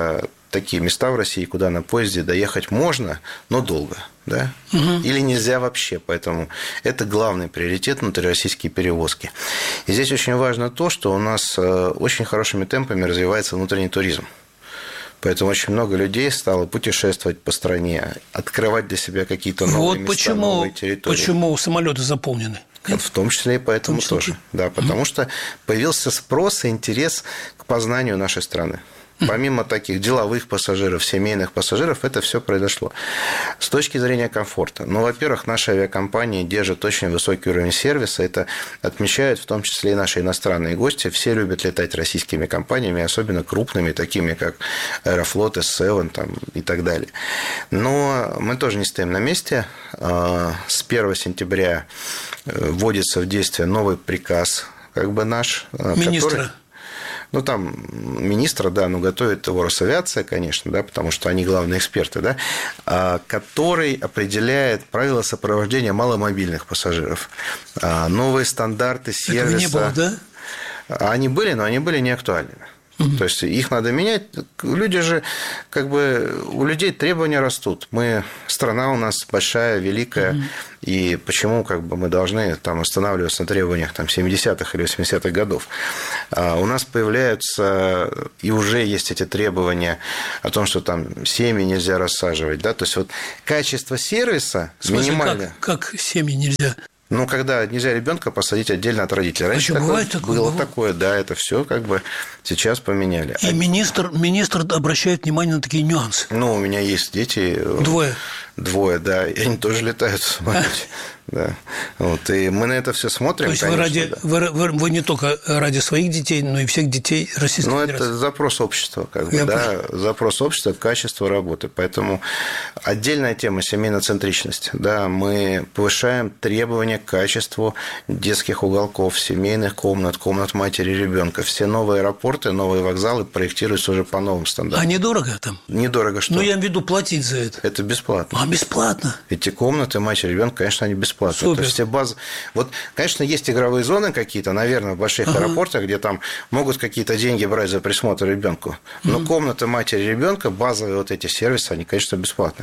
такие места в России, куда на поезде доехать можно, но долго, да? Угу. Или нельзя вообще. Поэтому это главный приоритет внутрироссийские перевозки. И здесь очень важно то, что у нас очень хорошими темпами развивается внутренний туризм. Поэтому очень много людей стало путешествовать по стране, открывать для себя какие-то новые вот места, почему, новые территории. Почему самолеты заполнены? В том числе и поэтому тоже. Да, потому что появился спрос и интерес к познанию нашей страны. Помимо таких деловых пассажиров, семейных пассажиров, это все произошло. С точки зрения комфорта. Ну, во-первых, наши авиакомпании держат очень высокий уровень сервиса. Это отмечают в том числе и наши иностранные гости. Все любят летать российскими компаниями, особенно крупными, такими как Аэрофлот, эс севен там, и так далее. Но мы тоже не стоим на месте. С первого сентября вводится в действие новый приказ, как бы наш. Министра. Который... Ну, там министра, да, ну, готовит его Росавиация, конечно, да, потому что они главные эксперты, да, который определяет правила сопровождения маломобильных пассажиров, новые стандарты сервиса. Этого не было, да? Они были, но они были не актуальными. То есть их надо менять. Люди же, как бы, у людей требования растут. Мы, страна у нас большая, великая, mm-hmm. и почему, как бы, мы должны там останавливаться на требованиях там, семидесятых или восьмидесятых годов? А у нас появляются, и уже есть эти требования о том, что там семьи нельзя рассаживать, да, то есть вот качество сервиса минимальное. Как, как семьи нельзя? Ну, когда нельзя ребенка посадить отдельно от родителей. Раньше а такое, такое, было бывает? такое, да, это все как бы сейчас поменяли. И министр, министр обращает внимание на такие нюансы. Ну, у меня есть дети. Двое. Двое, да, и они тоже летают в самолете. Да. Вот, и мы на это все смотрим. То есть конечно, вы, ради, да. вы, вы, вы не только ради своих детей, но и всех детей Российской Ну, Федерации. это запрос общества, как бы, да, запрос общества к качеству работы. Поэтому отдельная тема семейноцентричность. Да, мы повышаем требования к качеству детских уголков, семейных комнат, комнат матери и ребенка. Все новые аэропорты, новые вокзалы проектируются уже по новым стандартам. А недорого там? Недорого что? Ну, я имею в виду платить за это. Это бесплатно. А, бесплатно? Эти комнаты матери и ребенка, конечно, они бесплатные. Супер. То есть все базы. Вот, конечно, есть игровые зоны какие-то, наверное, в больших ага. аэропортах, где там могут какие-то деньги брать за присмотр ребенку. Но mm-hmm. комната матери и ребенка, базовые вот эти сервисы, они, конечно, бесплатны.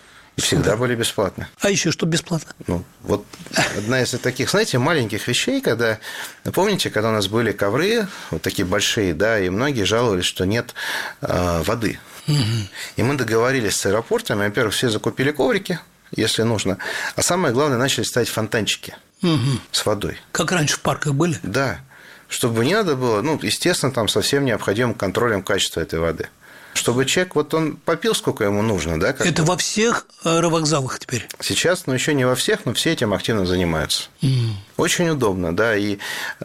И всегда были бесплатны. А еще что бесплатно? Ну, вот одна из таких, знаете, маленьких вещей, когда, помните, когда у нас были ковры, вот такие большие, да, и многие жаловались, что нет э, воды. Угу. И мы договорились с аэропортами, во-первых, все закупили коврики, если нужно, а самое главное, начали ставить фонтанчики угу. с водой. Как раньше в парках были? Да, чтобы не надо было, ну, естественно, там со всем необходимым контролем качества этой воды. Чтобы человек, вот он попил, сколько ему нужно, да? Как Это бы. Во всех аэровокзалах теперь? Сейчас, ну, еще не во всех, но все этим активно занимаются. Mm. Очень удобно, да. И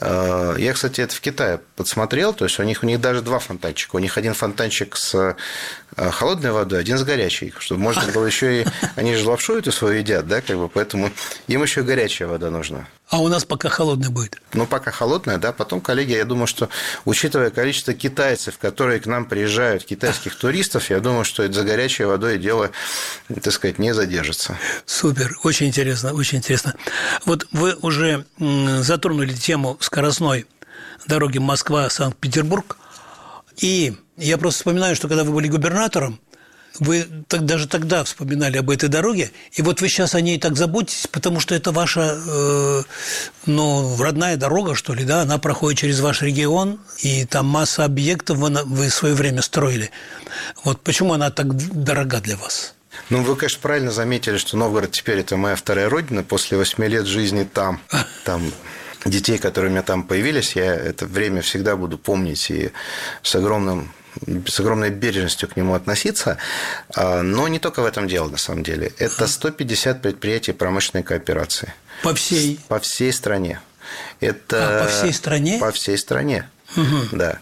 э, я, кстати, это в Китае подсмотрел, то есть у них, у них даже два фонтанчика. У них один фонтанчик с э, холодной водой, один с горячей, чтобы можно было еще и... Они же лапшу эту свою едят, да, как бы, поэтому им еще горячая вода нужна. А у нас пока холодная будет? Ну, пока холодная, да. Потом, коллеги, я думаю, что, учитывая количество китайцев, которые к нам приезжают, китайских туристов, я думаю, что это за горячей водой дело, так сказать, не задержится. Супер, очень интересно, очень интересно. Вот вы уже затронули тему скоростной дороги Москва-Санкт-Петербург, и я просто вспоминаю, что когда вы были губернатором, вы даже тогда вспоминали об этой дороге, и вот вы сейчас о ней так заботитесь, потому что это ваша, э, ну, родная дорога, что ли, да, она проходит через ваш регион, и там масса объектов вы, вы в свое время строили. Вот почему она так дорога для вас? Ну, вы, конечно, правильно заметили, что Новгород теперь это моя вторая родина. После восьми лет жизни там, там детей, которые у меня там появились, я это время всегда буду помнить и с огромным... с огромной бережностью к нему относиться, но не только в этом дело, на самом деле. Это сто пятьдесят предприятий промышленной кооперации. По всей? По всей стране. Это... А, по всей стране? По всей стране, угу. да.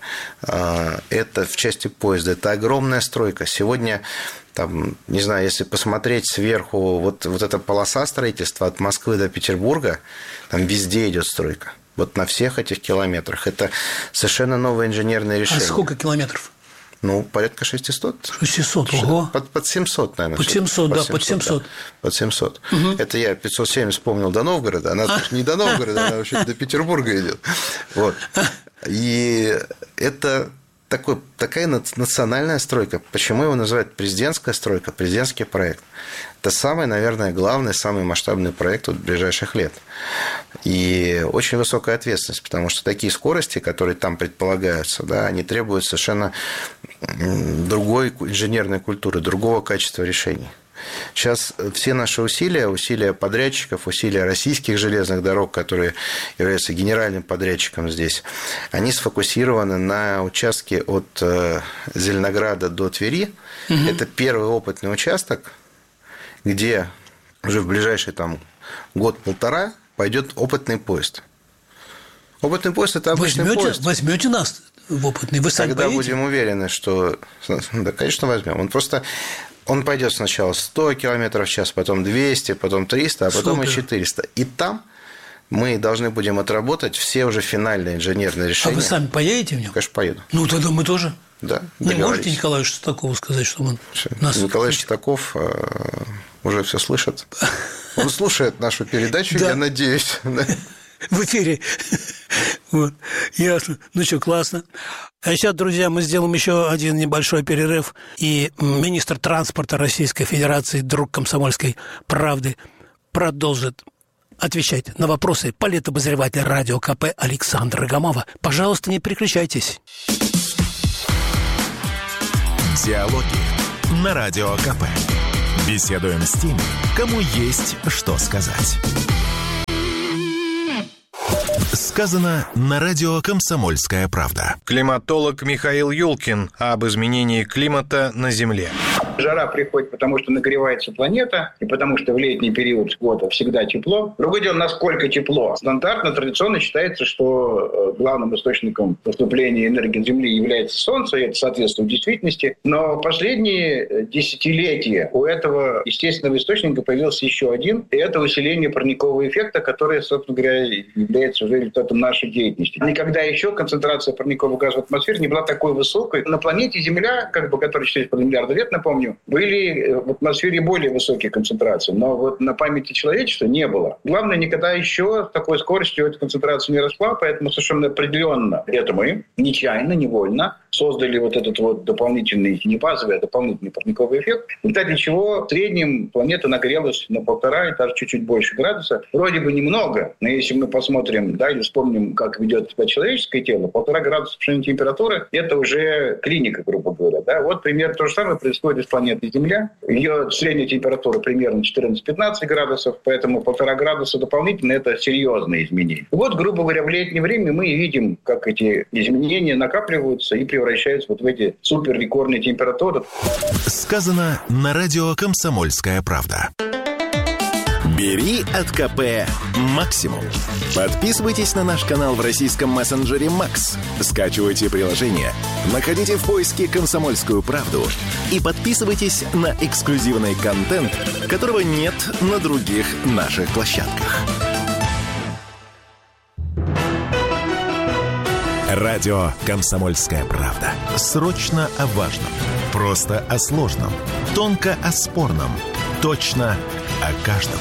Это в части поезда. Это огромная стройка. Сегодня, там, не знаю, если посмотреть сверху, вот, вот эта полоса строительства от Москвы до Петербурга, там везде идет стройка. Вот на всех этих километрах. Это совершенно новое инженерное решение. А сколько километров? Ну, порядка шестисот. шестисот, ого. Под, под семьсот, наверное. Под семьсот, да, под семьсот. Да, под семьсот. Угу. Это я пятьсот семь вспомнил до Новгорода. Она а? не до Новгорода, она вообще до Петербурга идет. Вот. И это такой, такая национальная стройка. Почему его называют президентская стройка, президентский проект? Это самый, наверное, главный, самый масштабный проект вот ближайших лет. И очень высокая ответственность, потому что такие скорости, которые там предполагаются, да, они требуют совершенно другой инженерной культуры, другого качества решений. Сейчас все наши усилия, усилия подрядчиков, усилия российских железных дорог, которые являются генеральным подрядчиком здесь, они сфокусированы на участке от Зеленограда до Твери. Угу. Это первый опытный участок, где уже в ближайший там, год-полтора пойдет опытный поезд. Опытный поезд – это обычный возьмете, поезд. Возьмете нас в опытный? Вы сами Когда поедете? будем уверены, что… Да, конечно, возьмем. Он просто… Он пойдет сначала сто километров в час, потом двести, потом триста, а потом Супер. и четыреста. И там мы должны будем отработать все уже финальные инженерные решения. А вы сами поедете в нем? Конечно, поеду. Ну, тогда мы тоже. Да, не можете Николаю Шестакову сказать, что он нас… Николай Шестаков уже все слышит. Он слушает нашу передачу, я надеюсь. В эфире. Вот. Ясно. Ну что, классно. А сейчас, друзья, мы сделаем еще один небольшой перерыв. И министр транспорта Российской Федерации, друг «Комсомольской правды», продолжит отвечать на вопросы политобозревателя радио КП Александра Гамова. Пожалуйста, не переключайтесь. Диалоги на Радио КП. Беседуем с теми, кому есть что сказать. Сказано на радио «Комсомольская правда». Климатолог Михаил Юлкин об изменении климата на Земле. Жара приходит, потому что нагревается планета, и потому что в летний период года всегда тепло. Другое дело, насколько тепло. Стандартно, традиционно считается, что главным источником поступления энергии Земли является Солнце, и это соответствует действительности. Но последние десятилетия у этого естественного источника появился еще один, и это усиление парникового эффекта, которое, собственно говоря, является уже результатом нашей деятельности. Никогда еще концентрация парникового газа в атмосфере не была такой высокой. На планете Земля, как бы, которая четыреста миллиардов лет, напомню, были в атмосфере более высокие концентрации, но вот на памяти человечества не было. Главное, никогда еще с такой скоростью эта концентрация не росла, поэтому совершенно определенно это мы нечаянно, невольно создали вот этот вот дополнительный, не базовый, а дополнительный парниковый эффект, в результате чего в среднем планета нагрелась на полтора и даже чуть-чуть больше градуса. Вроде бы немного, но если мы посмотрим, да, или вспомним, как ведет себя человеческое тело, полтора градуса повышения температуры – это уже клиника, грубо говоря. Да? Вот примерно то же самое происходит с планетой Земля. Ее средняя температура примерно четырнадцать-пятнадцать градусов, поэтому полтора градуса дополнительно – это серьезные изменения. Вот, грубо говоря, в летнее время мы видим, как эти изменения накапливаются и превращаются вот в эти суперрекордные температуры. Сказано на радио «Комсомольская правда». Бери от КП максимум. Подписывайтесь на наш канал в российском мессенджере Макс. Скачивайте приложение, находите в поиске «Комсомольскую правду» и подписывайтесь на эксклюзивный контент, которого нет на других наших площадках. Радио «Комсомольская правда». Срочно о важном. Просто о сложном. Тонко о спорном. Точно о каждом.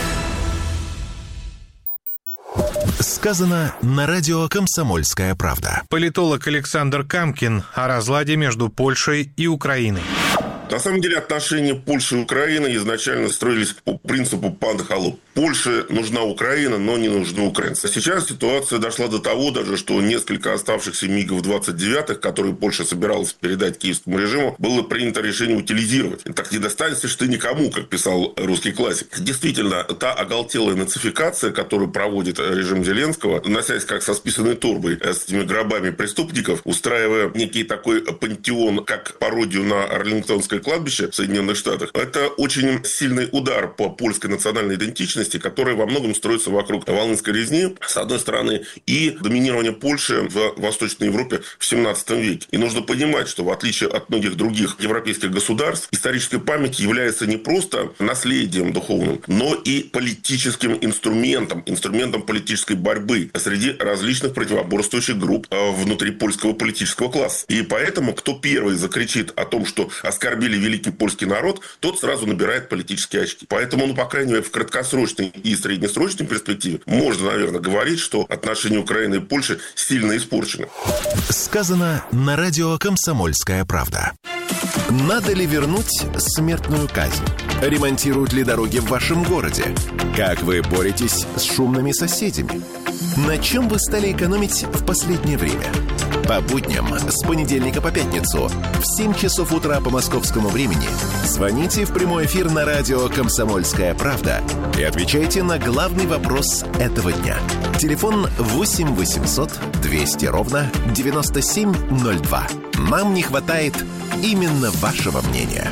Сказано на радио «Комсомольская правда». Политолог Александр Камкин о разладе между Польшей и Украиной. На самом деле отношения Польши и Украины изначально строились по принципу пан холоп. Польше нужна Украина, но не нужны украинцы. Сейчас ситуация дошла до того даже, что несколько оставшихся МиГов двадцать девятых, которые Польша собиралась передать киевскому режиму, было принято решение утилизировать. Так не достанешься ты никому, как писал русский классик. Действительно, та оголтелая нацификация, которую проводит режим Зеленского, носясь как со списанной турбой с этими гробами преступников, устраивая некий такой пантеон, как пародию на Арлингтонское кладбище в Соединенных Штатах, это очень сильный удар по польской национальной идентичности, которая во многом строится вокруг Волынской резни, с одной стороны, и доминирования Польши в Восточной Европе в семнадцатом веке. И нужно понимать, что в отличие от многих других европейских государств, историческая память является не просто наследием духовным, но и политическим инструментом, инструментом политической борьбы среди различных противоборствующих групп внутри польского политического класса. И поэтому, кто первый закричит о том, что оскорбили великий польский народ, тот сразу набирает политические очки. Поэтому, ну, по крайней мере, в краткосрочной долгосрочной и среднесрочной перспективе можно, наверное, говорить, что отношения Украины и Польши сильно испорчены. Сказано на радио «Комсомольская правда». Надо ли вернуть смертную казнь? Ремонтируют ли дороги в вашем городе? Как вы боретесь с шумными соседями? На чем вы стали экономить в последнее время? По будням с понедельника по пятницу в семь часов утра по московскому времени звоните в прямой эфир на радио «Комсомольская правда» и отвечайте на главный вопрос этого дня. Телефон восемь восемьсот двести ровно девяносто семь ноль два. Нам не хватает именно вашего мнения.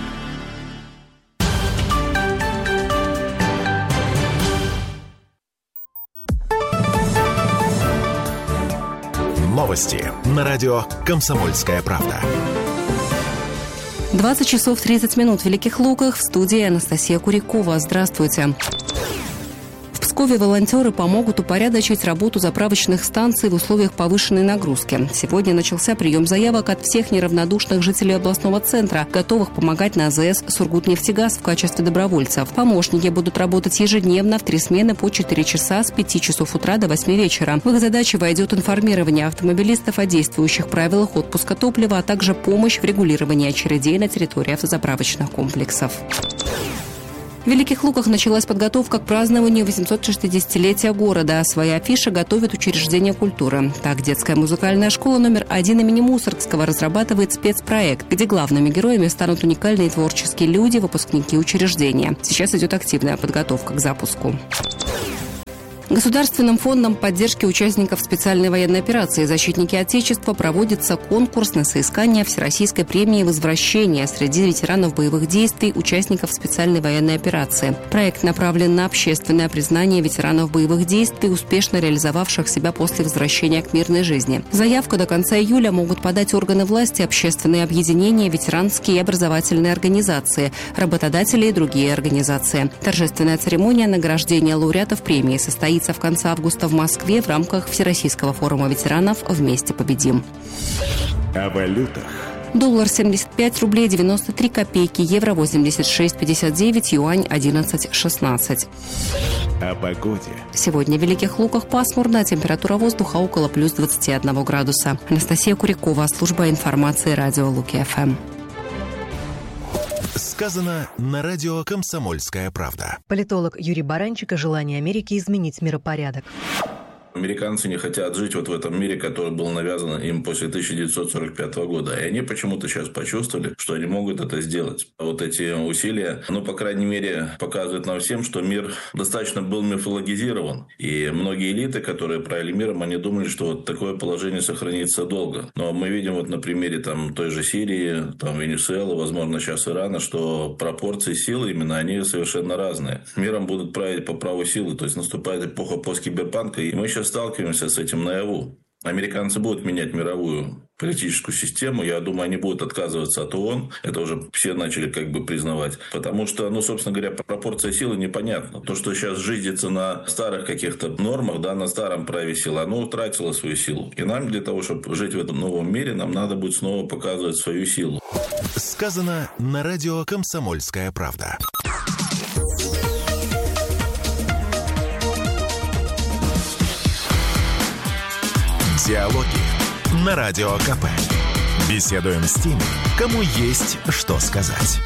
Новости на радио «Комсомольская правда». двадцать часов тридцать минут в Великих Луках. В студии Анастасия Курякова. Здравствуйте. В Пскове волонтеры помогут упорядочить работу заправочных станций в условиях повышенной нагрузки. Сегодня начался прием заявок от всех неравнодушных жителей областного центра, готовых помогать на АЗС «Сургутнефтегаз» в качестве добровольцев. Помощники будут работать ежедневно в три смены по четыре часа с пяти часов утра до восьми вечера. В их задачи войдет информирование автомобилистов о действующих правилах отпуска топлива, а также помощь в регулировании очередей на территории автозаправочных комплексов. В Великих Луках началась подготовка к празднованию восемьсот шестидесятилетия города. Свои афиши готовит учреждение культуры. Так, детская музыкальная школа номер один имени Мусоргского разрабатывает спецпроект, где главными героями станут уникальные творческие люди, выпускники учреждения. Сейчас идет активная подготовка к запуску. Государственным фондом поддержки участников специальной военной операции «Защитники Отечества» проводится конкурс на соискание Всероссийской премии «Возвращение» среди ветеранов боевых действий, участников специальной военной операции. Проект направлен на общественное признание ветеранов боевых действий, успешно реализовавших себя после возвращения к мирной жизни. Заявку до конца июля могут подать органы власти, общественные объединения, ветеранские и образовательные организации, работодатели и другие организации. Торжественная церемония награждения лауреатов премии состоится в конце августа в Москве в рамках Всероссийского форума ветеранов «Вместе победим». О валютах. Доллар семьдесят пять рублей девяносто три копейки, евро восемьдесят шесть пятьдесят девять, юань одиннадцать шестнадцать. О погоде. Сегодня в Великих Луках пасмурно, температура воздуха около плюс двадцати одного градуса. Анастасия Курякова, служба информации радио Луки-ФМ. Сказано на радио «Комсомольская правда». Политолог Юрий Баранчик о желании Америки изменить миропорядок. Американцы не хотят жить вот в этом мире, который был навязан им после тысяча девятьсот сорок пятого года. И они почему-то сейчас почувствовали, что они могут это сделать. Вот эти усилия, ну, по крайней мере, показывают нам всем, что мир достаточно был мифологизирован. И многие элиты, которые правили миром, они думали, что вот такое положение сохранится долго. Но мы видим вот на примере там, той же Сирии, там, Венесуэлы, возможно, сейчас Ирана, что пропорции силы именно, они совершенно разные. Миром будут править по праву силы. То есть наступает эпоха посткиберпанка, и мы сейчас сталкиваемся с этим наяву. Американцы будут менять мировую политическую систему. Я думаю, они будут отказываться от ООН. Это уже все начали как бы признавать. Потому что, ну, собственно говоря, пропорция силы непонятна. То, что сейчас жизнится на старых каких-то нормах, да, на старом праве силы, оно утратило свою силу. И нам для того, чтобы жить в этом новом мире, нам надо будет снова показывать свою силу. Сказано на радио «Комсомольская правда». Диалоги на Радио КП. Беседуем с теми, кому есть что сказать.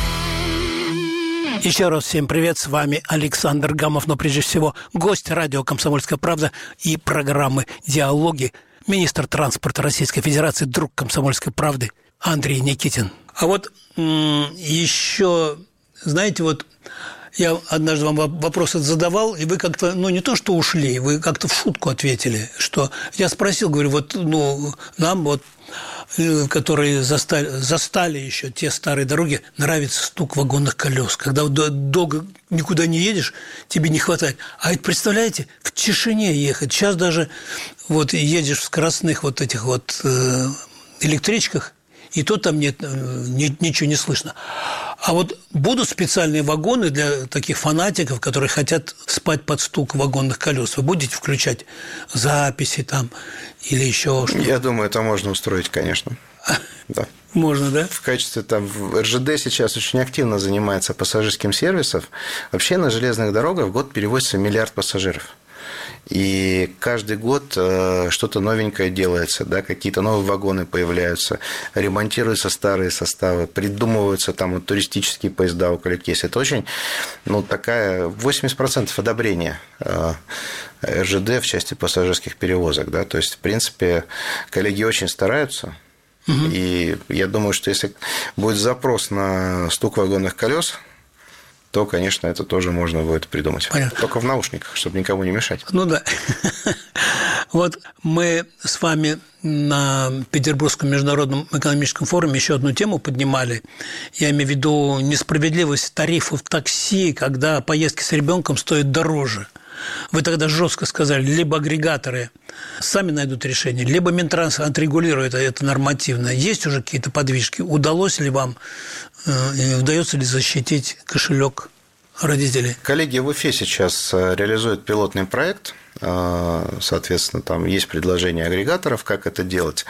Еще раз всем привет, с вами Александр Гамов, но прежде всего гость радио «Комсомольская правда» и программы «Диалоги», министр транспорта Российской Федерации, друг «Комсомольской правды» Андрей Никитин. А вот м- еще, знаете, вот я однажды вам вопрос задавал, и вы как-то, ну, не то что ушли, вы как-то в шутку ответили, что я спросил, говорю, вот, ну, нам вот, которые застали, застали еще те старые дороги, нравится стук вагонных колес. Когда вот долго никуда не едешь, тебе не хватает. А ведь, представляете, в тишине ехать. Сейчас даже вот едешь в скоростных вот этих вот электричках, и то там нет, ничего не слышно. А вот будут специальные вагоны для таких фанатиков, которые хотят спать под стук вагонных колес. Вы будете включать записи там или еще что-то? Я думаю, это можно устроить, конечно. Да. Можно, да? В качестве там эр жэ дэ сейчас очень активно занимается пассажирским сервисом. Вообще на железных дорогах в год перевозится миллиард пассажиров. И каждый год что-то новенькое делается, да, какие-то новые вагоны появляются, ремонтируются старые составы, придумываются там вот, туристические поезда около кейса. Это очень, ну, такая восемьдесят процентов одобрения эр жэ дэ в части пассажирских перевозок, да, то есть, в принципе, коллеги очень стараются. И я думаю, что если будет запрос на стук вагонных колес, то, конечно, это тоже можно будет придумать. Понятно. Только в наушниках, чтобы никому не мешать. Ну да. Вот мы с вами на Петербургском международном экономическом форуме еще одну тему поднимали. Я имею в виду несправедливость тарифов такси, когда поездки с ребенком стоят дороже. Вы тогда жестко сказали, либо агрегаторы сами найдут решение, либо Минтранс отрегулирует это нормативно. Есть уже какие-то подвижки? Удалось ли вам, э, удается ли защитить кошелек родителей? Коллеги в Уфе сейчас реализуют пилотный проект. Соответственно, там есть предложения агрегаторов, как это делать.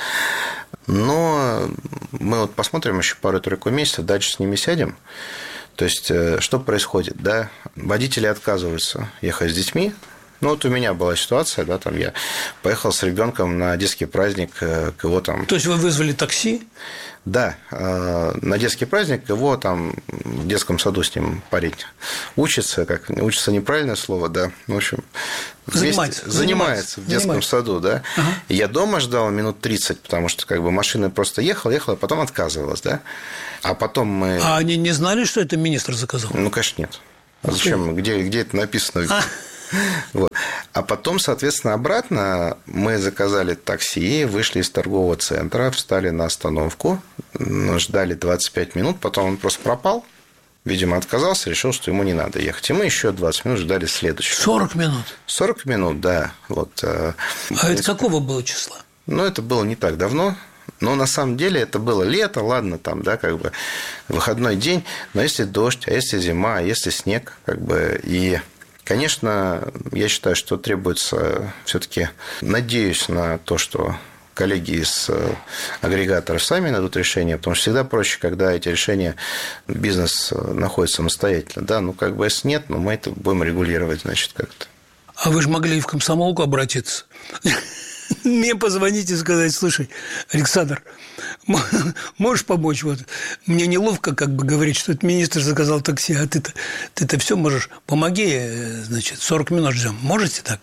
Но мы вот посмотрим еще пару-тройку месяцев, дальше с ними сядем. То есть, что происходит, да? Водители отказываются ехать с детьми. Ну, вот у меня была ситуация, да, там я поехал с ребенком на детский праздник к его там... То есть, вы вызвали такси? Да, на детский праздник его там в детском саду с ним парень учится, как учится неправильное слово, да, в общем... Занимается. Занимается, занимается в детском занимается. саду, да. Ага. И я дома ждал минут тридцать, потому что как бы машина просто ехала, ехала, а потом отказывалась, да. А потом мы... А они не знали, что это министр заказал? Ну, конечно, нет. А зачем? Где, где это написано? А. Вот. А потом, соответственно, обратно мы заказали такси, вышли из торгового центра, встали на остановку, ждали двадцать пять минут, потом он просто пропал. Видимо, отказался, решил, что ему не надо ехать. И мы еще двадцать минут ждали следующего. сорок минут? сорок минут, да. Вот. А это какого было числа? Ну, это было не так давно. Но на самом деле это было лето, ладно, там, да, как бы выходной день. Но если дождь, а если зима, а если снег, как бы и... Конечно, я считаю, что требуется все-таки, надеюсь на то, что коллеги из агрегаторов сами найдут решение, потому что всегда проще, когда эти решения бизнес находит самостоятельно. Да, ну как бы если нет, ну мы это будем регулировать, значит, как-то. А вы же могли и в комсомолку обратиться. Мне позвонить и сказать: слушай, Александр, можешь помочь? Вот мне неловко как бы говорить, что это министр заказал такси, а ты-то, ты-то все можешь. Помоги, значит, сорок минут ждем. Можете так?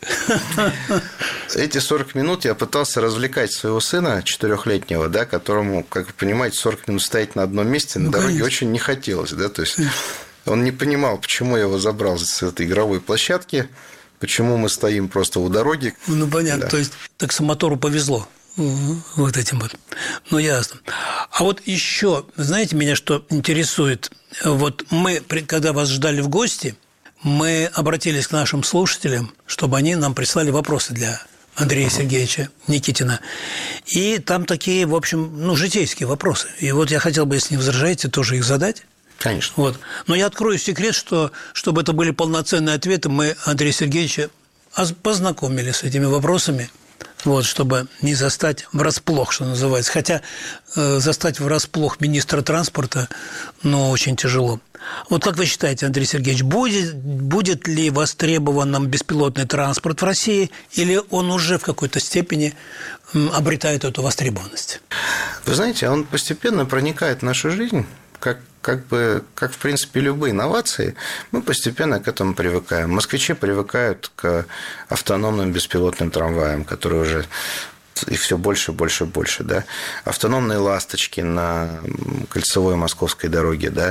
Эти сорок минут я пытался развлекать своего сына четырехлетнего, да, которому, как вы понимаете, сорок минут стоять на одном месте на ну, дороге конечно. Очень не хотелось, да, то есть он не понимал, почему я его забрал с этой игровой площадки. Почему мы стоим просто у дороги? Ну, понятно. Да. То есть, таксомотору повезло вот этим вот. Ну, ясно. А вот еще, знаете, меня что интересует? Вот мы, когда вас ждали в гости, мы обратились к нашим слушателям, чтобы они нам прислали вопросы для Андрея Сергеевича Никитина. И там такие, в общем, ну, житейские вопросы. И вот я хотел бы, если не возражаете, тоже их задать. Конечно. Вот. Но я открою секрет, что, чтобы это были полноценные ответы, мы Андрея Сергеевича познакомили с этими вопросами, вот, чтобы не застать врасплох, что называется. Хотя э, застать врасплох министра транспорта, ну, очень тяжело. Вот как вы считаете, Андрей Сергеевич, будет, будет ли востребован беспилотный транспорт в России, или он уже в какой-то степени обретает эту востребованность? Вы знаете, он постепенно проникает в нашу жизнь. Как, как бы, как, в принципе, любые инновации, мы постепенно к этому привыкаем. Москвичи привыкают к автономным беспилотным трамваям, которые уже их все больше, больше, больше, да. Автономные ласточки на кольцевой московской дороге, да.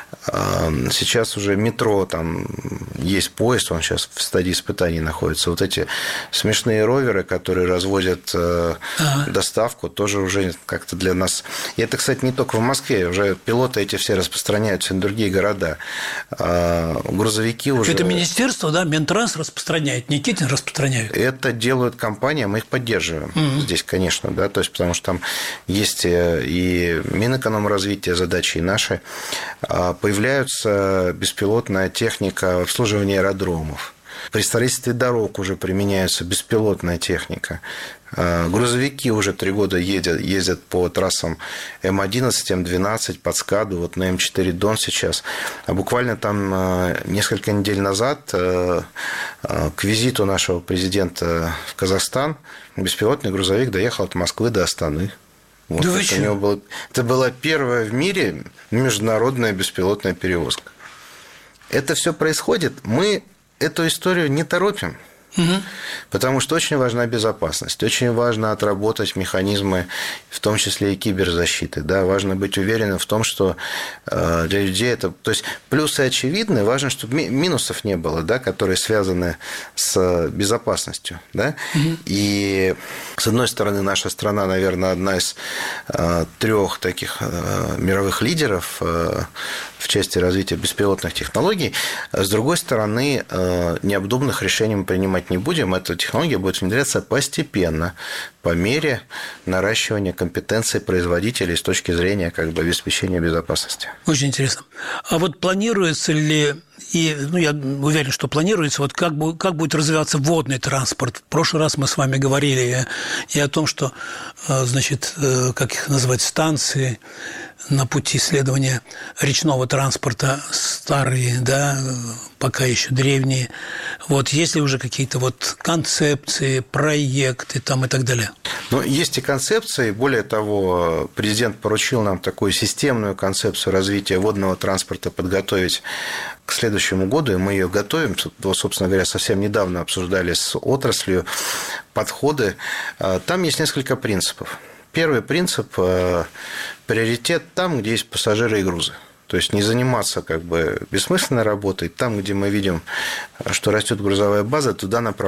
Сейчас уже метро, там есть поезд, он сейчас в стадии испытаний находится. Вот эти смешные роверы, которые развозят ага. доставку, тоже уже как-то для нас... И это, кстати, не только в Москве, уже пилоты эти все распространяются на другие города. Грузовики уже... Это министерство, да, Минтранс распространяет, Никитин распространяет. Это делают компании, мы их поддерживаем. Mm-hmm. Здесь, конечно, да, то есть, потому что там есть и Минэкономразвития задачи, и наши. Появляется беспилотная техника обслуживания аэродромов. При строительстве дорог уже применяется беспилотная техника. Грузовики уже три года ездят, ездят по трассам эм одиннадцать, эм двенадцать, под СКАДу, вот на эм четыре Дон сейчас. А буквально там несколько недель назад к визиту нашего президента в Казахстан беспилотный грузовик доехал от Москвы до Астаны. Вот да это, у него было, это была первая в мире международная беспилотная перевозка. Это все происходит. Мы эту историю не торопим. Угу. Потому что очень важна безопасность, очень важно отработать механизмы, в том числе и киберзащиты. Да? Важно быть уверенным в том, что для людей это... То есть плюсы очевидны, важно, чтобы минусов не было, да, которые связаны с безопасностью. Да? Угу. И, с одной стороны, наша страна, наверное, одна из трех таких мировых лидеров в части развития беспилотных технологий. С другой стороны, необдуманных решений мы принимать не будем. Эта технология будет внедряться постепенно, по мере наращивания компетенций производителей с точки зрения как бы обеспечения безопасности. Очень интересно. А вот планируется ли, и ну, я уверен, что планируется, вот как, как будет развиваться водный транспорт? В прошлый раз мы с вами говорили и о том, что, значит, как их называть, станции на пути исследования речного транспорта старые, да, пока еще древние. Вот есть ли уже какие-то вот концепции, проекты там и так далее? Ну, есть и концепции. Более того, президент поручил нам такую системную концепцию развития водного транспорта подготовить к следующему году, и мы ее готовим. Собственно говоря, совсем недавно обсуждали с отраслью подходы. Там есть несколько принципов. Первый принцип – приоритет там, где есть пассажиры и грузы. То есть не заниматься как бы бессмысленной работой. Там, где мы видим, что растет грузовая база, туда направляться.